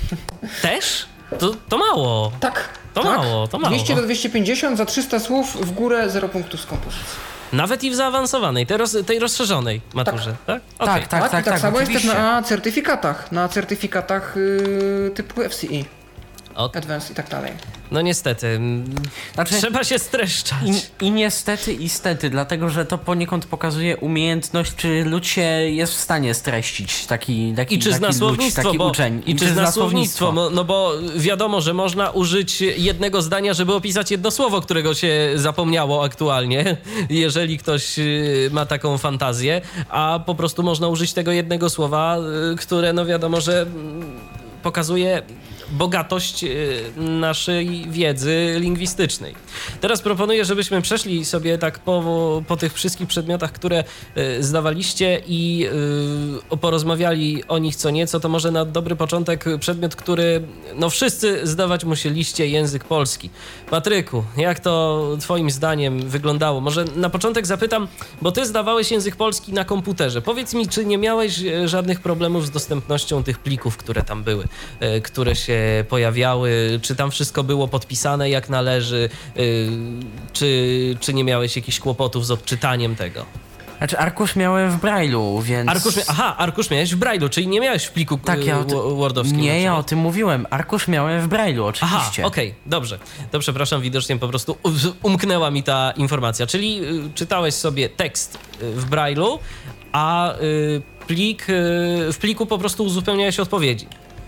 S1: Też? To, to mało.
S3: Tak.
S1: To
S3: tak.
S1: mało, to mało.
S3: dwieście do dwieście pięćdziesiąt, za trzysta słów w górę zero punktów z kompozycji.
S1: Nawet i w zaawansowanej, tej, roz, tej rozszerzonej maturze, tak?
S2: Tak, tak, tak, tak,
S3: I tak samo jest
S2: oczywiście.
S3: też na certyfikatach, na certyfikatach yy, typu F C E,
S1: O,
S3: Advanced i tak dalej.
S1: no niestety, mm,
S2: Znaczy-
S1: trzeba się streszczać.
S2: I, I niestety, i stety, dlatego że to poniekąd pokazuje umiejętność, czy lud się jest w stanie streścić taki, taki,
S1: I czy
S2: taki
S1: zna
S2: ludź,
S1: słownictwo,
S2: taki
S1: bo,
S2: uczeń.
S1: i czy zna słownictwo, no, no bo wiadomo, że można użyć jednego zdania, żeby opisać jedno słowo, którego się zapomniało aktualnie, jeżeli ktoś y, ma taką fantazję, a po prostu można użyć tego jednego słowa, y, które no wiadomo, że mm, pokazuje bogatość y, naszej wiedzy lingwistycznej. Teraz proponuję, żebyśmy przeszli sobie tak po, po tych wszystkich przedmiotach, które y, zdawaliście i y, porozmawiali o nich co nieco. To może na dobry początek przedmiot, który no wszyscy zdawać musieliście, język polski. Patryku, jak to twoim zdaniem wyglądało? Może na początek zapytam, bo ty zdawałeś język polski na komputerze. Powiedz mi, czy nie miałeś e, żadnych problemów z dostępnością tych plików, które tam były, e, które się pojawiały, czy tam wszystko było podpisane jak należy, y, czy, czy nie miałeś jakichś kłopotów z odczytaniem tego?
S2: Znaczy arkusz miałem w Braille'u, więc...
S1: Arkusz, mia- aha, arkusz miałeś w Braille'u, czyli nie miałeś w pliku
S2: Tak, ja o ty...
S1: y, wordowskim.
S2: Nie,
S1: na
S2: ja
S1: przykład.
S2: o tym mówiłem. Arkusz miałem w Braille'u,
S1: Aha,
S2: oczywiście.
S1: okej, okay, dobrze. To przepraszam, widocznie po prostu u- umknęła mi ta informacja. Czyli y, czytałeś sobie tekst y, w Braille'u, a y, plik, y, w pliku po prostu uzupełniałeś odpowiedzi.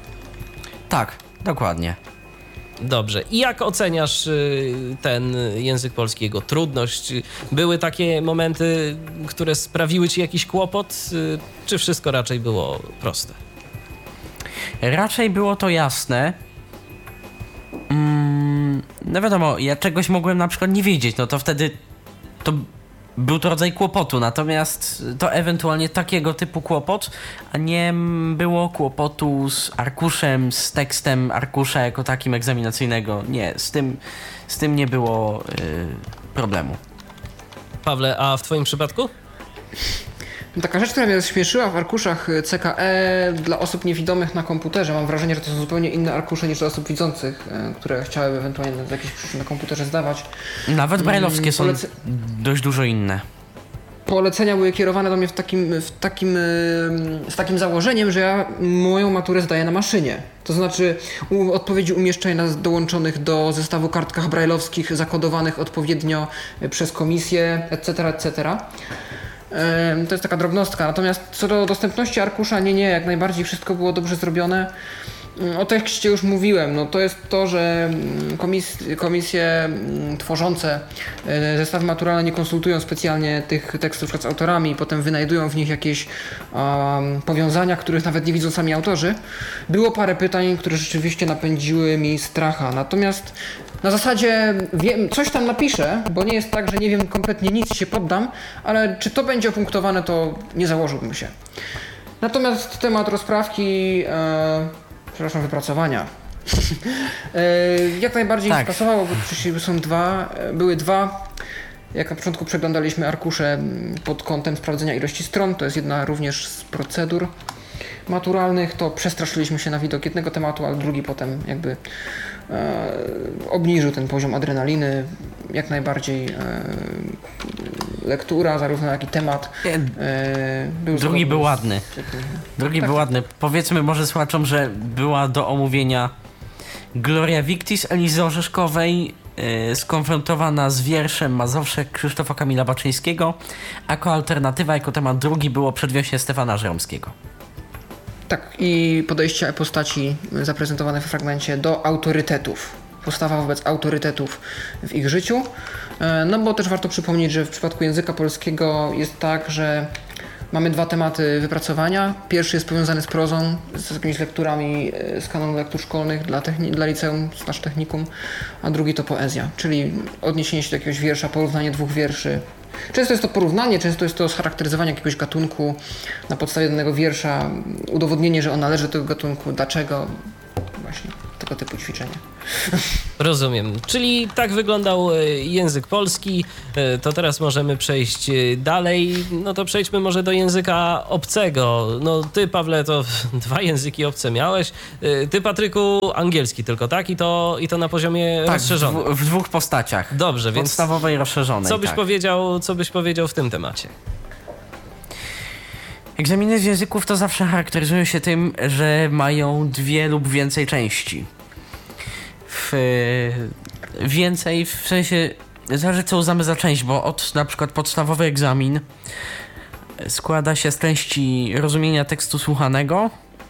S2: Tak, dokładnie.
S1: Dobrze. I jak oceniasz y, ten język polski, jego trudność? Były takie momenty, które sprawiły ci jakiś kłopot, y, czy wszystko raczej było proste?
S2: Raczej było to jasne. Mm, no wiadomo, ja czegoś mogłem na przykład nie wiedzieć, no to wtedy to był to rodzaj kłopotu, natomiast to ewentualnie takiego typu kłopot, a nie było kłopotu z arkuszem, z tekstem arkusza jako takim egzaminacyjnego. Nie, z tym, z tym nie było y, problemu.
S1: Pawle, a w twoim przypadku?
S3: Taka rzecz, która mnie śmieszyła w arkuszach C K E dla osób niewidomych na komputerze. Mam wrażenie, że to są zupełnie inne arkusze niż dla osób widzących, e, które chciałyby ewentualnie z jakichś przyczyn na komputerze zdawać.
S2: Nawet braille'owskie są
S3: Polece-
S2: dość dużo inne.
S3: Polecenia były kierowane do mnie w takim, w takim, e, z takim założeniem, że ja moją maturę zdaję na maszynie. To znaczy u, odpowiedzi umieszczaj na dołączonych do zestawu kartkach braille'owskich, zakodowanych odpowiednio przez komisję, et cetera, et cetera. To jest taka drobnostka. Natomiast co do dostępności arkusza, nie, nie, jak najbardziej wszystko było dobrze zrobione. O tekście już mówiłem, no to jest to, że komis komisje tworzące zestawy maturalne nie konsultują specjalnie tych tekstów z autorami i potem wynajdują w nich jakieś um, powiązania, których nawet nie widzą sami autorzy. Było parę pytań, które rzeczywiście napędziły mi stracha. Natomiast na zasadzie wiem, coś tam napiszę, bo nie jest tak, że nie wiem kompletnie nic, się poddam, ale czy to będzie opunktowane, to nie założyłbym się. Natomiast temat rozprawki, e, przepraszam, wypracowania, e, jak najbardziej
S2: tak.
S3: pasowało, bo przecież są dwa, były dwa. Jak na początku przeglądaliśmy arkusze pod kątem sprawdzenia ilości stron, to jest jedna również z procedur maturalnych, to przestraszyliśmy się na widok jednego tematu, ale drugi potem jakby e, obniżył ten poziom adrenaliny. Jak najbardziej e, lektura, zarówno jak i temat. E, był
S2: Drugi był
S3: z-
S2: ładny. Drugi
S3: Tak.
S2: był ładny. Powiedzmy może słuchaczom, że była do omówienia Gloria Victis Elizy Orzeszkowej, yy, skonfrontowana z wierszem Mazowszek Krzysztofa Kamila Baczyńskiego, a jako alternatywa, jako temat drugi było Przedwiośnie Stefana Żeromskiego.
S3: Tak, i podejścia postaci zaprezentowane w fragmencie do autorytetów. Postawa wobec autorytetów w ich życiu. No bo też warto przypomnieć, że w przypadku języka polskiego jest tak, że mamy dwa tematy wypracowania. Pierwszy jest powiązany z prozą, z jakimiś lekturami z kanonu lektur szkolnych dla, techni- dla liceum, slash technikum, a drugi to poezja, czyli odniesienie się do jakiegoś wiersza, porównanie dwóch wierszy. Często jest to porównanie, często jest to scharakteryzowanie jakiegoś gatunku na podstawie danego wiersza, udowodnienie, że on należy do tego gatunku, dlaczego, właśnie tego typu ćwiczenia.
S1: Rozumiem. Czyli tak wyglądał język polski. To teraz możemy przejść dalej. No to przejdźmy może do języka obcego. No ty, Pawle, to dwa języki obce miałeś. Ty, Patryku, angielski tylko, tak? I to, i to na poziomie
S2: tak,
S1: rozszerzonym.
S2: W, w dwóch postaciach.
S1: Dobrze, więc
S2: podstawowej i rozszerzonej.
S1: Co byś,
S2: tak.
S1: powiedział, co byś powiedział w tym temacie?
S2: Egzaminy z języków to zawsze charakteryzują się tym, że mają dwie lub więcej części. W, więcej w sensie zależy co uznamy za część, bo od na przykład podstawowy egzamin składa się z części rozumienia tekstu słuchanego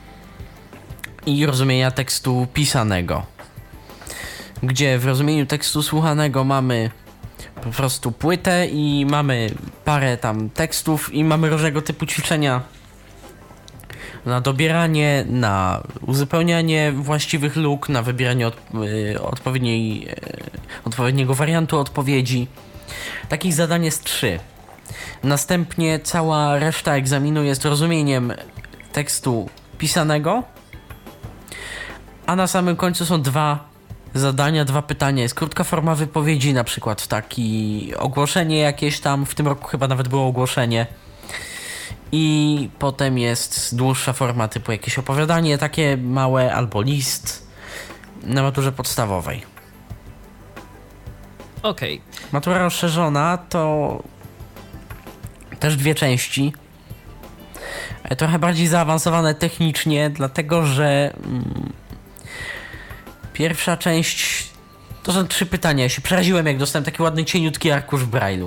S2: i rozumienia tekstu pisanego. Gdzie w rozumieniu tekstu słuchanego mamy po prostu płytę i mamy parę tam tekstów i mamy różnego typu ćwiczenia na dobieranie, na uzupełnianie właściwych luk, na wybieranie od, y, odpowiedniej, y, odpowiedniego wariantu odpowiedzi. Takich zadań jest trzy. Następnie cała reszta egzaminu jest rozumieniem tekstu pisanego, a na samym końcu są dwa zadania, dwa pytania. Jest krótka forma wypowiedzi, na przykład taki ogłoszenie jakieś tam, w tym roku chyba nawet było ogłoszenie. I potem jest dłuższa forma typu jakieś opowiadanie, takie małe, albo list na maturze podstawowej.
S1: Okej. Okay.
S2: Matura rozszerzona to też dwie części. Trochę bardziej zaawansowane technicznie, dlatego że mm, pierwsza część to są trzy pytania. Ja się przeraziłem, jak dostałem taki ładny, cieniutki arkusz w Braille'u.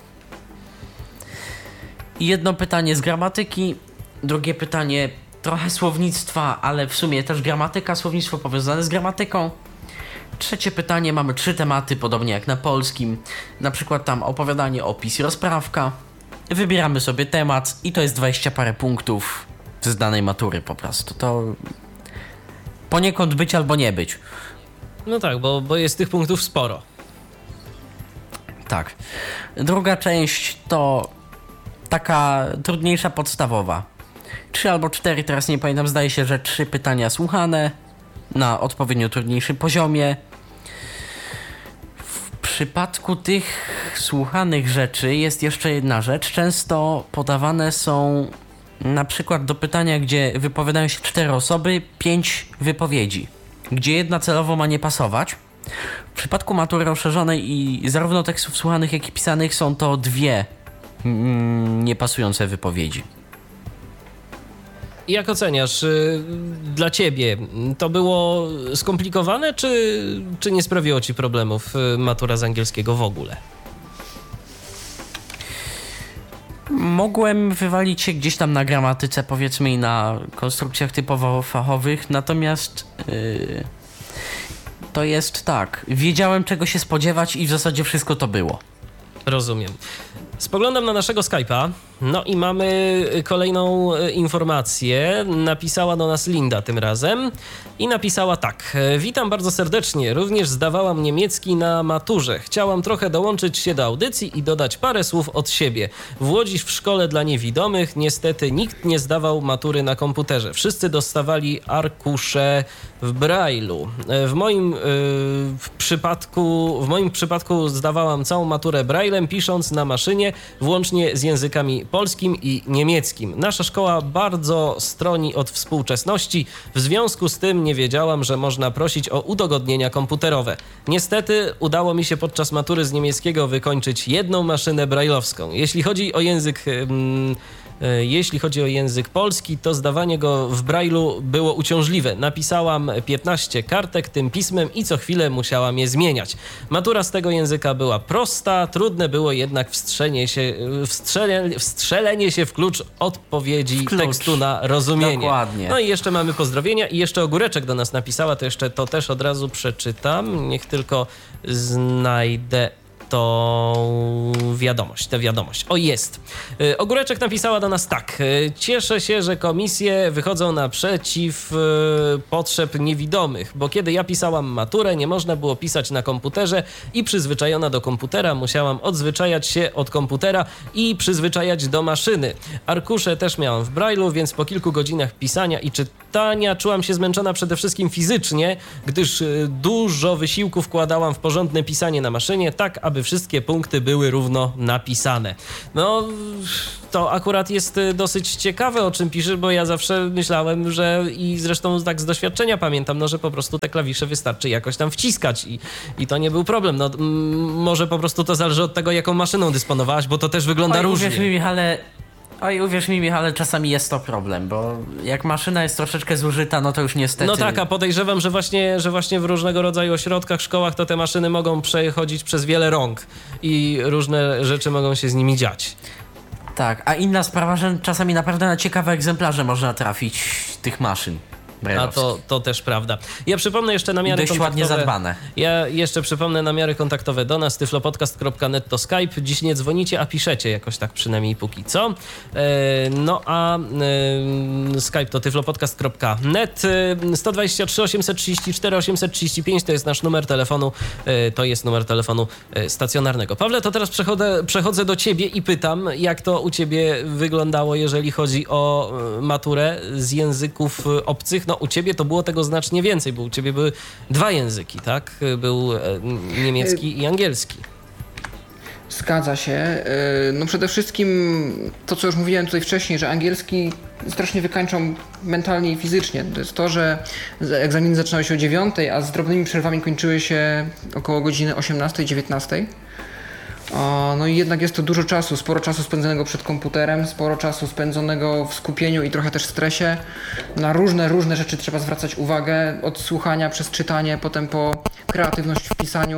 S2: I jedno pytanie z gramatyki, drugie pytanie trochę słownictwa, ale w sumie też gramatyka, słownictwo powiązane z gramatyką. Trzecie pytanie, mamy trzy tematy, podobnie jak na polskim. Na przykład tam opowiadanie, opis i rozprawka. Wybieramy sobie temat i to jest dwadzieścia parę punktów z danej matury po prostu. To poniekąd być albo nie być.
S1: No tak, bo, bo jest tych punktów sporo.
S2: Tak. Druga część to taka trudniejsza podstawowa. Trzy albo cztery, teraz nie pamiętam, zdaje się, że trzy pytania słuchane na odpowiednio trudniejszym poziomie. W przypadku tych słuchanych rzeczy jest jeszcze jedna rzecz. Często podawane są na przykład do pytania, gdzie wypowiadają się cztery osoby, pięć wypowiedzi, gdzie jedna celowo ma nie pasować. W przypadku matury rozszerzonej i zarówno tekstów słuchanych, jak i pisanych są to dwie mm, niepasujące wypowiedzi.
S1: Jak oceniasz, dla ciebie to było skomplikowane, czy, czy nie sprawiło ci problemów matura z angielskiego w ogóle?
S2: Mogłem wywalić się gdzieś tam na gramatyce, powiedzmy, i na konstrukcjach typowo fachowych, natomiast yy, to jest tak, wiedziałem czego się spodziewać i w zasadzie wszystko to było.
S1: Rozumiem. Spoglądam na naszego Skype'a, no i mamy kolejną informację. Napisała do nas Linda tym razem i napisała tak. Witam bardzo serdecznie, również zdawałam niemiecki na maturze. Chciałam trochę dołączyć się do audycji i dodać parę słów od siebie. W Łodzi w szkole dla niewidomych niestety nikt nie zdawał matury na komputerze. Wszyscy dostawali arkusze w Braille'u. W moim, yy, w przypadku, w moim przypadku zdawałam całą maturę Braille'em, pisząc na maszynie, włącznie z językami polskim i niemieckim. Nasza szkoła bardzo stroni od współczesności, w związku z tym nie wiedziałam, że można prosić o udogodnienia komputerowe. Niestety udało mi się podczas matury z niemieckiego wykończyć jedną maszynę brajlowską. Jeśli chodzi o język... Hmm, Jeśli chodzi o język polski, to zdawanie go w Braille'u było uciążliwe. Napisałam piętnaście kartek tym pismem i co chwilę musiałam je zmieniać. Matura z tego języka była prosta, trudne było jednak wstrzelenie się, wstrzelenie, wstrzelenie się w klucz odpowiedzi w klucz. tekstu na rozumienie.
S2: Dokładnie.
S1: No i jeszcze mamy pozdrowienia i jeszcze Ogóreczek do nas napisała, to jeszcze to też od razu przeczytam. Niech tylko znajdę to wiadomość, tę wiadomość. O, jest. Ogóreczek napisała do nas tak. Cieszę się, że komisje wychodzą naprzeciw potrzeb niewidomych, bo kiedy ja pisałam maturę, nie można było pisać na komputerze i przyzwyczajona do komputera musiałam odzwyczajać się od komputera i przyzwyczajać do maszyny. Arkusze też miałam w Braille'u, więc po kilku godzinach pisania i czytania czułam się zmęczona przede wszystkim fizycznie, gdyż dużo wysiłku wkładałam w porządne pisanie na maszynie, tak aby wszystkie punkty były równo napisane. No, to akurat jest dosyć ciekawe, o czym piszesz, bo ja zawsze myślałem, że i zresztą tak z doświadczenia pamiętam, no, że po prostu te klawisze wystarczy jakoś tam wciskać i, i to nie był problem. No, m, może po prostu to zależy od tego, jaką maszyną dysponowałaś, bo to też wygląda
S2: Oj,
S1: różnie.
S2: Uwierz mi, Michale, oj, uwierz mi, Michale, czasami jest to problem, bo jak maszyna jest troszeczkę zużyta, no to już niestety...
S1: No tak, a podejrzewam, że właśnie, że właśnie w różnego rodzaju ośrodkach, szkołach to te maszyny mogą przechodzić przez wiele rąk i różne rzeczy mogą się z nimi dziać.
S2: Tak, a inna sprawa, że czasami naprawdę na ciekawe egzemplarze można trafić tych maszyn.
S1: A to, to też prawda. Ja przypomnę jeszcze namiary
S2: dość
S1: kontaktowe.
S2: ładnie zadbane.
S1: Ja jeszcze przypomnę namiary kontaktowe do nas. tyflopodcast kropka net to Skype. Dziś nie dzwonicie, a piszecie jakoś tak przynajmniej póki co. E, no a e, Skype to tyflopodcast kropka net. sto dwadzieścia trzy osiemset trzydzieści cztery osiemset trzydzieści pięć to jest nasz numer telefonu. E, to jest numer telefonu e, stacjonarnego. Pawle, to teraz przechodzę, przechodzę do ciebie i pytam, jak to u ciebie wyglądało, jeżeli chodzi o maturę z języków obcych. No u ciebie to było tego znacznie więcej, bo u ciebie były dwa języki, tak? Był niemiecki i angielski.
S3: Zgadza się. No przede wszystkim to, co już mówiłem tutaj wcześniej, że angielski strasznie wykańczał mentalnie i fizycznie. To jest to, że egzaminy zaczynały się o dziewiątej, a z drobnymi przerwami kończyły się około godziny osiemnastej dziewiętnastej. No i jednak jest to dużo czasu, sporo czasu spędzonego przed komputerem, sporo czasu spędzonego w skupieniu i trochę też w stresie. Na różne, różne rzeczy trzeba zwracać uwagę, od słuchania przez czytanie, potem po kreatywność w pisaniu.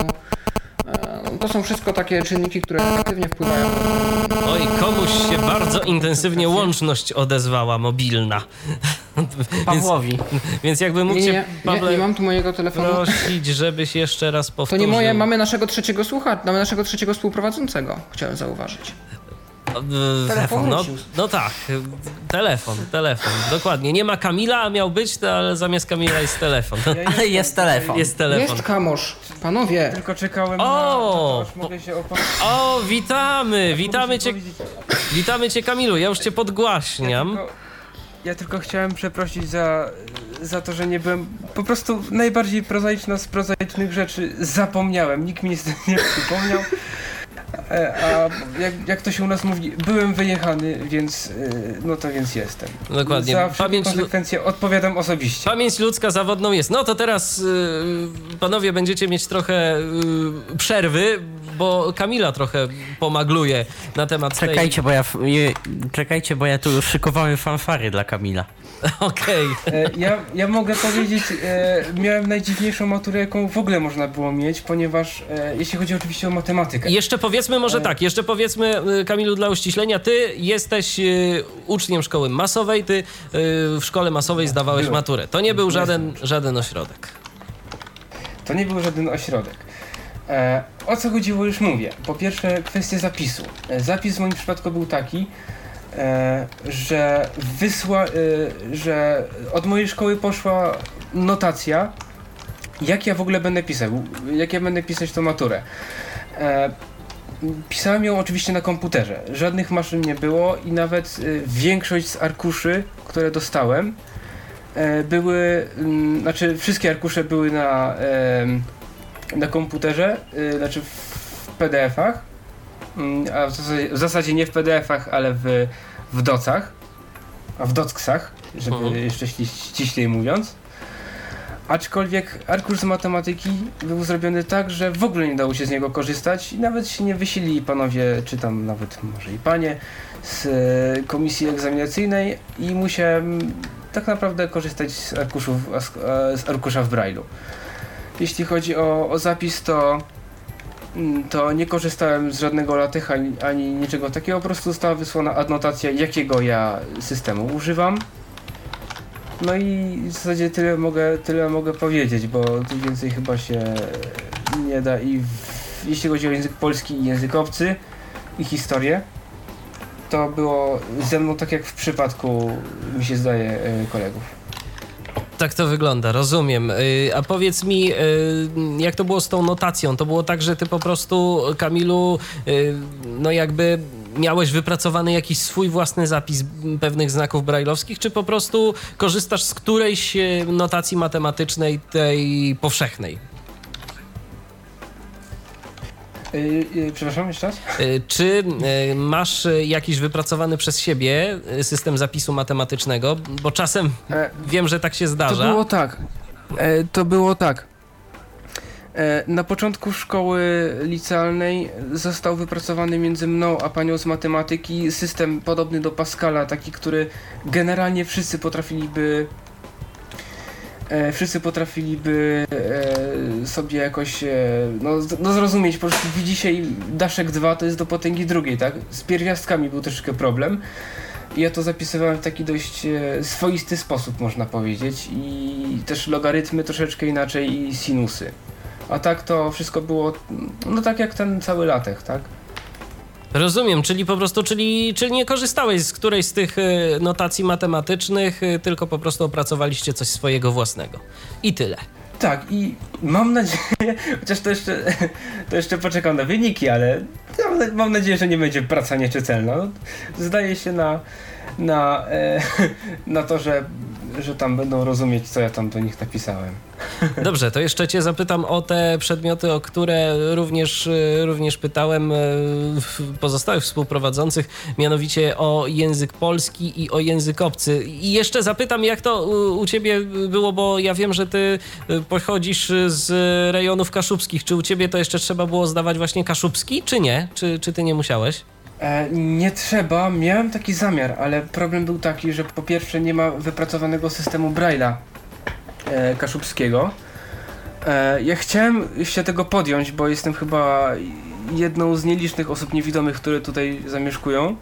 S3: To są wszystko takie czynniki, które negatywnie wpływają.
S1: Oj, komuś się bardzo intensywnie łączność odezwała mobilna.
S2: Pawłowi.
S1: Więc, więc jakby mógł
S3: nie,
S1: cię,
S3: nie,
S1: Pawle,
S3: nie, nie mam tu mojego telefonu.
S1: prosić, żebyś jeszcze raz powtórzył.
S3: To nie moje, mamy naszego trzeciego słuchacza, mamy naszego trzeciego współprowadzącego, chciałem zauważyć.
S1: Telefon, no, no tak, telefon, telefon, dokładnie. Nie ma Kamila, a miał być, to, ale zamiast Kamila jest telefon.
S2: Ale jest telefon.
S1: Jest telefon.
S3: Jest Kamosz, panowie.
S4: Tylko czekałem
S1: O!
S4: na... Aż mogę się opanować.
S1: O, witamy, witamy cię, witamy cię Kamilu, ja już cię podgłaśniam.
S4: Ja tylko, ja tylko chciałem przeprosić za, za to, że nie byłem... Po prostu najbardziej prozaiczna z prozaicznych rzeczy zapomniałem, nikt mi niestety nie przypomniał. A jak, jak to się u nas mówi, byłem wyjechany, więc no to więc jestem.
S1: Dokładnie.
S4: Za wszelkie
S1: Pamięć,
S4: konsekwencje odpowiadam osobiście.
S1: pamięć ludzka zawodną jest. No to teraz y, panowie będziecie mieć trochę y, przerwy, bo Kamila trochę pomagluje na temat
S2: Czekajcie,
S1: tej...
S2: bo ja, je, czekajcie, bo ja tu już szykowałem fanfary dla Kamila.
S1: Okej.
S4: E, ja, ja mogę powiedzieć, e, miałem najdziwniejszą maturę, jaką w ogóle można było mieć, ponieważ e, jeśli chodzi oczywiście o matematykę.
S1: Jeszcze powiedzmy może tak, jeszcze powiedzmy Kamilu dla uściślenia, ty jesteś y, uczniem szkoły masowej, ty y, w szkole masowej zdawałeś
S4: Byłem.
S1: maturę. To nie był żaden, żaden ośrodek.
S4: To nie był żaden ośrodek. E, o co chodziło już mówię. Po pierwsze kwestia zapisu. E, zapis w moim przypadku był taki, e, że wysła, e, że od mojej szkoły poszła notacja, jak ja w ogóle będę pisał, jak ja będę pisać tą maturę. E, pisałem ją oczywiście na komputerze. Żadnych maszyn nie było i nawet e, większość z arkuszy, które dostałem, e, były, m, znaczy wszystkie arkusze były na e, na komputerze, yy, znaczy w P D F-ach, yy, a w zasadzie, w zasadzie nie w P D F-ach, ale w, w docach, a w docksach, żeby
S1: Mhm.
S4: jeszcze ści- ściślej mówiąc. Aczkolwiek arkusz z matematyki był zrobiony tak, że w ogóle nie dało się z niego korzystać i nawet się nie wysilili panowie, czy tam nawet może i panie z komisji egzaminacyjnej i musiałem tak naprawdę korzystać z, arkuszów, z arkusza w Braille'u. Jeśli chodzi o, o zapis, to, to nie korzystałem z żadnego latycha ani, ani niczego takiego, po prostu została wysłana adnotacja, jakiego ja systemu używam. No i w zasadzie tyle mogę, tyle mogę powiedzieć, bo tu więcej chyba się nie da i w, jeśli chodzi o język polski i język obcy i historię, to było ze mną tak jak w przypadku, mi się zdaje, kolegów.
S1: Tak to wygląda, rozumiem. A powiedz mi, jak to było z tą notacją? To było tak, że ty po prostu, Kamilu, no jakby miałeś wypracowany jakiś swój własny zapis pewnych znaków brajlowskich, czy po prostu korzystasz z którejś notacji matematycznej, tej powszechnej?
S4: Yy, yy, przepraszam, jeszcze raz?
S1: Czy masz jakiś wypracowany przez siebie system zapisu matematycznego? Bo czasem e, wiem, że tak się zdarza.
S4: To było tak. E, to było tak. E, na początku szkoły licealnej został wypracowany między mną a panią z matematyki system podobny do Pascala, taki, który generalnie wszyscy potrafiliby E, wszyscy potrafiliby e, sobie jakoś e, no, no zrozumieć, po prostu widzi się i daszek dwa to jest do potęgi drugiej, tak? Z pierwiastkami był troszeczkę problem. I ja to zapisywałem w taki dość e, swoisty sposób, można powiedzieć. I też logarytmy troszeczkę inaczej i sinusy. A tak to wszystko było, no tak jak ten cały latech, tak?
S1: Rozumiem, czyli po prostu, czyli, czyli nie korzystałeś z którejś z tych notacji matematycznych, tylko po prostu opracowaliście coś swojego własnego. I tyle.
S4: Tak, i mam nadzieję, chociaż to jeszcze, to jeszcze poczekam na wyniki, ale mam nadzieję, że nie będzie praca nieczytelna. Zdaje się na, na, na to, że, że tam będą rozumieć, co ja tam do nich napisałem.
S1: Dobrze, to jeszcze cię zapytam o te przedmioty, o które również, również pytałem pozostałych współprowadzących, mianowicie o język polski i o język obcy. I jeszcze zapytam, jak to u, u ciebie było, bo ja wiem, że ty pochodzisz z rejonów kaszubskich. Czy u ciebie to jeszcze trzeba było zdawać właśnie kaszubski, czy nie? Czy, czy ty nie musiałeś?
S4: E, nie trzeba, miałem taki zamiar, ale problem był taki, że po pierwsze nie ma wypracowanego systemu Braille'a e, kaszubskiego. E, ja chciałem się tego podjąć, bo jestem chyba jedną z nielicznych osób niewidomych, które tutaj zamieszkują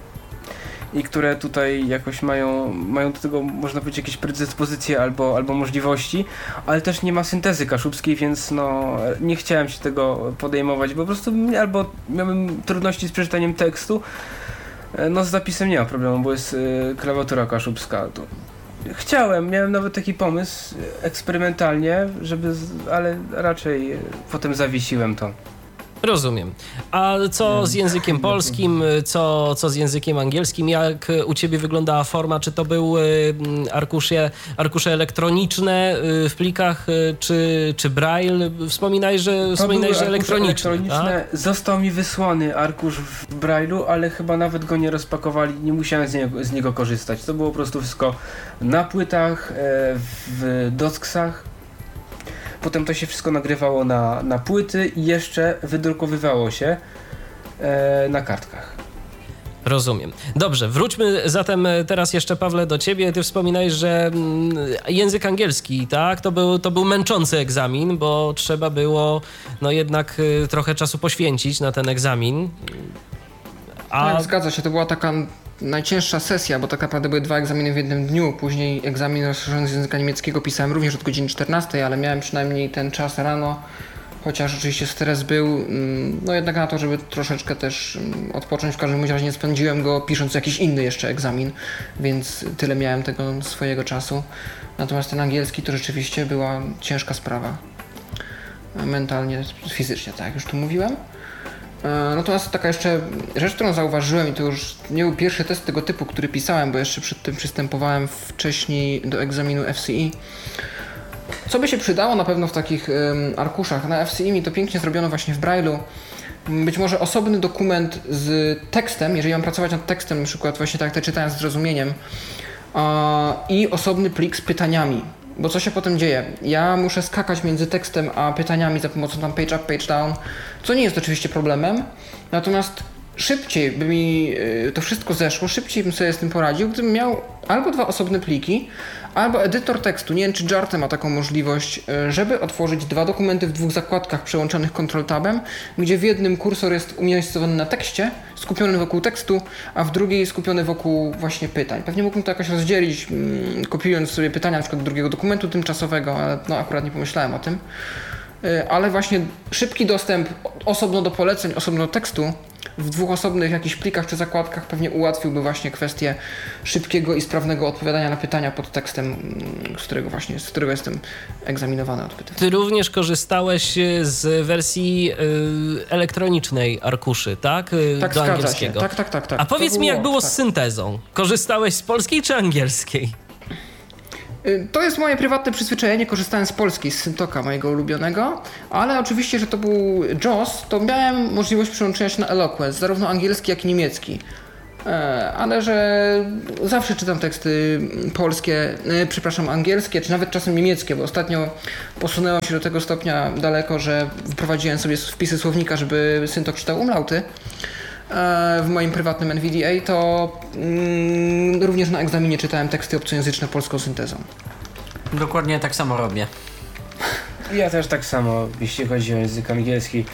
S4: i które tutaj jakoś mają, mają do tego, można powiedzieć, jakieś predyspozycje albo, albo możliwości, ale też nie ma syntezy kaszubskiej, więc no nie chciałem się tego podejmować, bo po prostu albo miałem trudności z przeczytaniem tekstu, no z zapisem nie ma problemu, bo jest y, klawiatura kaszubska. To chciałem, miałem nawet taki pomysł eksperymentalnie, żeby, ale raczej potem zawiesiłem to.
S1: Rozumiem. A co z językiem polskim, co, co z językiem angielskim? Jak u ciebie wyglądała forma? Czy to były arkusze, arkusze elektroniczne w plikach, czy, czy braille? Wspominaj, że, wspominaj, że elektroniczne. elektroniczne.
S4: Tak? Został mi wysłany arkusz w braille'u, ale chyba nawet go nie rozpakowali, nie musiałem z niego, z niego korzystać. To było po prostu wszystko na płytach, w docksach. Potem to się wszystko nagrywało na, na płyty i jeszcze wydrukowywało się e, na kartkach.
S1: Rozumiem. Dobrze, wróćmy zatem teraz jeszcze, Pawle, do ciebie. Ty wspominałeś, że język angielski, tak, to był, to był męczący egzamin, bo trzeba było no jednak trochę czasu poświęcić na ten egzamin.
S3: A... Tak, zgadza się, to była taka najcięższa sesja, bo tak naprawdę były dwa egzaminy w jednym dniu. Później egzamin rozszerzony z języka niemieckiego pisałem również od godziny czternastej, ale miałem przynajmniej ten czas rano, chociaż oczywiście stres był, no jednak na to, żeby troszeczkę też odpocząć. W każdym razie nie spędziłem go pisząc jakiś inny jeszcze egzamin, więc tyle miałem tego swojego czasu. Natomiast ten angielski to rzeczywiście była ciężka sprawa. Mentalnie, fizycznie, tak jak już tu mówiłem. Natomiast taka jeszcze rzecz, którą zauważyłem, i to już nie był pierwszy test tego typu, który pisałem, bo jeszcze przed tym przystępowałem wcześniej do egzaminu F C E. Co by się przydało na pewno w takich um, arkuszach? Na F C E mi to pięknie zrobiono właśnie w Braille'u. Być może osobny dokument z tekstem, jeżeli mam pracować nad tekstem, na przykład właśnie tak jak te czytałem z zrozumieniem, uh, i osobny plik z pytaniami. Bo co się potem dzieje? Ja muszę skakać między tekstem a pytaniami za pomocą tam page up, page down, co nie jest oczywiście problemem, natomiast szybciej by mi to wszystko zeszło, szybciej bym sobie z tym poradził, gdybym miał albo dwa osobne pliki, albo edytor tekstu. Nie wiem, czy Jarty ma taką możliwość, żeby otworzyć dwa dokumenty w dwóch zakładkach przełączonych Ctrl-Tabem, gdzie w jednym kursor jest umiejscowiony na tekście, skupiony wokół tekstu, a w drugiej skupiony wokół właśnie pytań. Pewnie mógłbym to jakoś rozdzielić, kopiując sobie pytania na przykład do drugiego dokumentu tymczasowego, ale no akurat nie pomyślałem o tym. Ale właśnie szybki dostęp osobno do poleceń, osobno do tekstu w dwóch osobnych jakichś plikach czy zakładkach pewnie ułatwiłby właśnie kwestię szybkiego i sprawnego odpowiadania na pytania pod tekstem, z którego właśnie, z którego jestem egzaminowany, odpytywany.
S1: Ty również korzystałeś z wersji y, elektronicznej arkuszy, tak? Y,
S3: tak,
S1: do
S3: zgadza
S1: angielskiego.
S3: Się. Tak, tak, tak, tak.
S1: A powiedz
S3: to
S1: mi,
S3: było,
S1: jak było
S3: tak.
S1: z syntezą? Korzystałeś z polskiej czy angielskiej?
S3: To jest moje prywatne przyzwyczajenie, korzystałem z polskiej, z Syntoka mojego ulubionego, ale oczywiście, że to był JAWS, to miałem możliwość przełączenia się na Eloquence, zarówno angielski, jak i niemiecki. Ale że zawsze czytam teksty polskie, przepraszam, angielskie, czy nawet czasem niemieckie, bo ostatnio posunęło się do tego stopnia daleko, że wprowadziłem sobie wpisy słownika, żeby Syntok czytał umlauty w moim prywatnym N V D A, to mm, również na egzaminie czytałem teksty obcojęzyczne polską syntezą.
S2: Dokładnie tak samo robię.
S4: Ja też tak samo, jeśli chodzi o język angielski.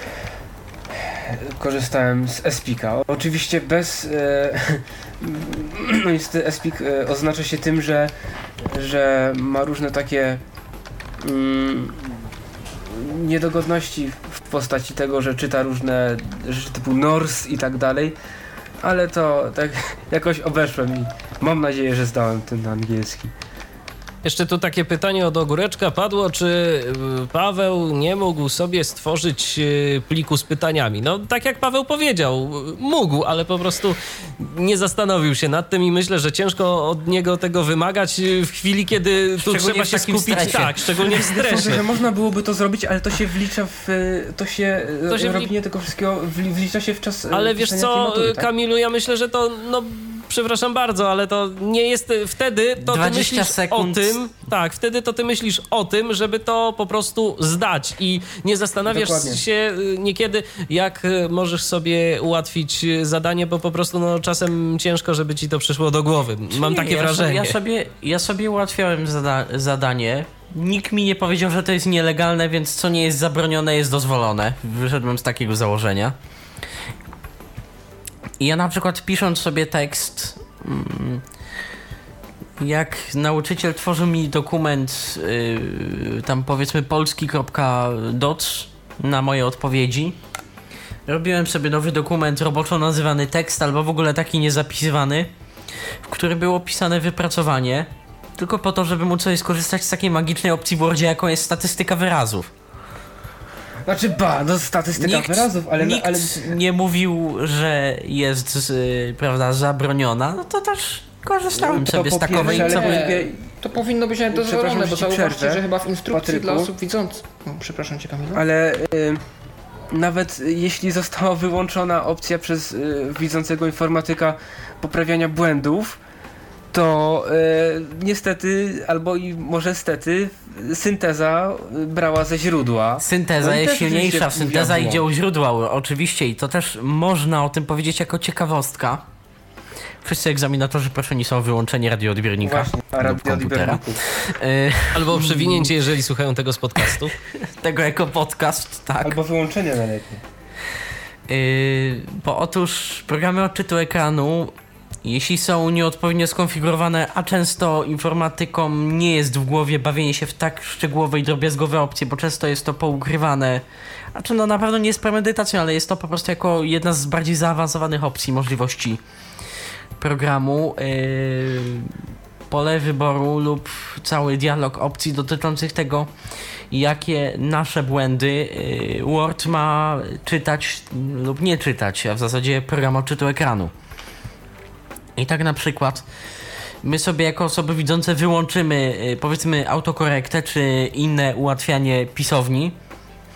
S4: Korzystałem z Espika. Oczywiście bez... E, no niestety Espik e, oznacza się tym, że, że ma różne takie mm, niedogodności w postaci tego, że czyta różne rzeczy typu Norse i tak dalej, ale to tak jakoś obeszłem i mam nadzieję, że zdałem ten na angielski.
S1: Jeszcze tu takie pytanie od Ogóreczka padło, czy Paweł nie mógł sobie stworzyć pliku z pytaniami. No tak jak Paweł powiedział, mógł, ale po prostu nie zastanowił się nad tym i myślę, że ciężko od niego tego wymagać w chwili, kiedy tu trzeba się skupić.
S2: Stresie.
S1: Tak, szczególnie w
S4: Sądzę,
S1: stresie.
S4: że można byłoby to zrobić, ale to się wlicza w... to się,
S1: To się
S4: robienie tego wszystkiego wli- wlicza się w czas...
S1: Ale wiesz
S4: pisania
S1: co,
S4: tej matury, tak?
S1: Kamilu, ja myślę, że to no przepraszam bardzo, ale to nie jest wtedy, to ty myślisz
S2: sekund.
S1: o tym, tak, wtedy to ty myślisz o tym, żeby to po prostu zdać i nie zastanawiasz
S4: Dokładnie.
S1: się niekiedy, jak możesz sobie ułatwić zadanie, bo po prostu no czasem ciężko, żeby ci to przyszło do głowy. Mam takie
S2: ja
S1: wrażenie.
S2: Sobie, ja, sobie, ja sobie ułatwiałem zada- zadanie. Nikt mi nie powiedział, że to jest nielegalne, więc co nie jest zabronione, jest dozwolone. Wyszedłem z takiego założenia. I ja na przykład pisząc sobie tekst, jak nauczyciel tworzył mi dokument yy, tam powiedzmy polski.doc na moje odpowiedzi, robiłem sobie nowy dokument roboczo nazywany tekst albo w ogóle taki niezapisywany, w którym było pisane wypracowanie, tylko po to, żeby móc sobie skorzystać z takiej magicznej opcji w Wordzie, jaką jest statystyka wyrazów.
S4: Znaczy ba, no statystyka
S2: Nikt,
S4: wyrazów, ale...
S2: nikt
S4: ale...
S2: nie mówił, że jest yy, prawda, zabroniona, no to też korzystałem
S4: To
S2: sobie
S4: po
S2: z takowej.
S4: pierwsze,
S2: co
S4: ale-
S2: by...
S3: Nie, to powinno być nawet
S4: Przepraszam,
S3: dozwolone,
S4: że
S3: bo
S4: ci
S3: zauważcie,
S4: przerwę,
S3: że chyba w instrukcji
S4: Patryku.
S3: dla osób widzących... No, przepraszam cię, Kamilu.
S4: Ale y, nawet jeśli została wyłączona opcja przez y, widzącego informatyka poprawiania błędów, to y, niestety, albo i może stety, synteza brała ze źródła.
S2: Synteza
S4: No i
S2: jest
S4: też
S2: silniejsza,
S4: oczywiście
S2: synteza
S4: mówiła
S2: idzie u źródła, oczywiście, i to też można o tym powiedzieć jako ciekawostka. Wszyscy egzaminatorzy proszeni są o wyłączenie radioodbiornika
S4: Właśnie, a
S2: lub komputera.
S4: radioodbiorników.
S2: Y,
S1: Albo o przewinięcie, jeżeli słuchają tego z podcastu.
S2: tego jako podcast, tak.
S4: Albo wyłączenie najlepiej.
S2: Yy, bo otóż programy odczytu ekranu, jeśli są nieodpowiednio skonfigurowane, a często informatykom nie jest w głowie bawienie się w tak szczegółowe i drobiazgowe opcje, bo często jest to poukrywane, a czy no na pewno nie jest premedytacją, ale jest to po prostu jako jedna z bardziej zaawansowanych opcji możliwości programu. Yy, pole wyboru lub cały dialog opcji dotyczących tego, jakie nasze błędy yy, Word ma czytać lub nie czytać, a w zasadzie program odczytu ekranu. I tak na przykład my sobie jako osoby widzące wyłączymy yy, powiedzmy autokorektę czy inne ułatwianie pisowni,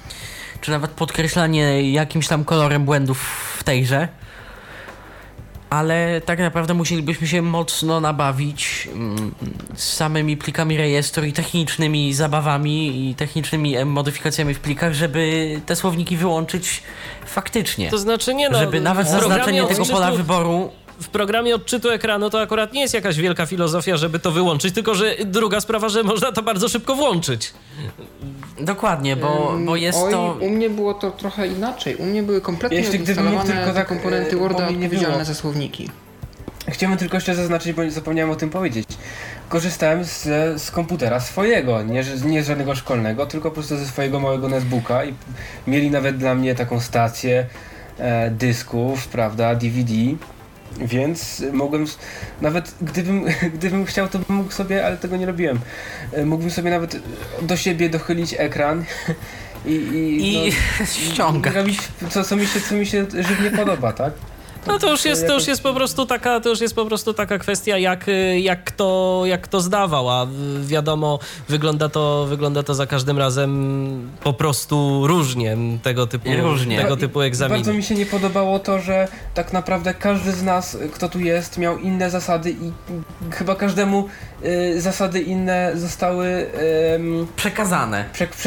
S2: czy nawet podkreślanie jakimś tam kolorem błędów w tejże. ale tak naprawdę musielibyśmy się mocno nabawić mm, z samymi plikami rejestru i technicznymi zabawami i technicznymi modyfikacjami w plikach, żeby te słowniki wyłączyć faktycznie.
S1: To znaczy nie no...
S2: Żeby nawet
S1: w programie
S2: zaznaczenie tego
S1: odczytu-
S2: pola wyboru...
S1: W programie odczytu ekranu to akurat nie jest jakaś wielka filozofia, żeby to wyłączyć, tylko że druga sprawa, że można to bardzo szybko włączyć.
S2: Dokładnie, bo, bo jest
S3: Oj,
S2: to...
S3: u mnie było to trochę inaczej. U mnie były kompletnie
S4: Jeśli gdybym mógł
S3: odinstalowane
S4: tylko
S3: te
S4: tak,
S3: komponenty
S4: e, bo
S3: Worda
S4: mi nie
S3: odpowiedzialne
S4: było.
S3: za słowniki.
S4: Chciałbym tylko jeszcze zaznaczyć, bo zapomniałem o tym powiedzieć. Korzystałem z, z komputera swojego, nie, że- nie z żadnego szkolnego, tylko po prostu ze swojego małego netbooka i mieli nawet dla mnie taką stację e, dysków, prawda, D V D, więc mogłem, s- nawet gdybym, gdybym chciał, to bym mógł sobie, ale tego nie robiłem, e, mógłbym sobie nawet do siebie dochylić ekran i, i,
S2: I
S4: no,
S2: ściągać.
S4: robić co, co, mi się, co mi się żywnie podoba, tak?
S1: No to już jest, to już
S4: jakoś-
S1: jest po prostu taka, to już jest po prostu taka kwestia, jak, y, jak, kto, jak kto zdawał, a y, wiadomo, wygląda to, wygląda to za każdym razem po prostu różnie tego typu,
S2: Różnie.
S1: tego
S4: No i
S1: typu egzaminy.
S4: Bardzo mi się nie podobało to, że tak naprawdę każdy z nas, kto tu jest, miał inne zasady i chyba każdemu y, zasady inne zostały y,
S2: Przekazane.
S4: prze,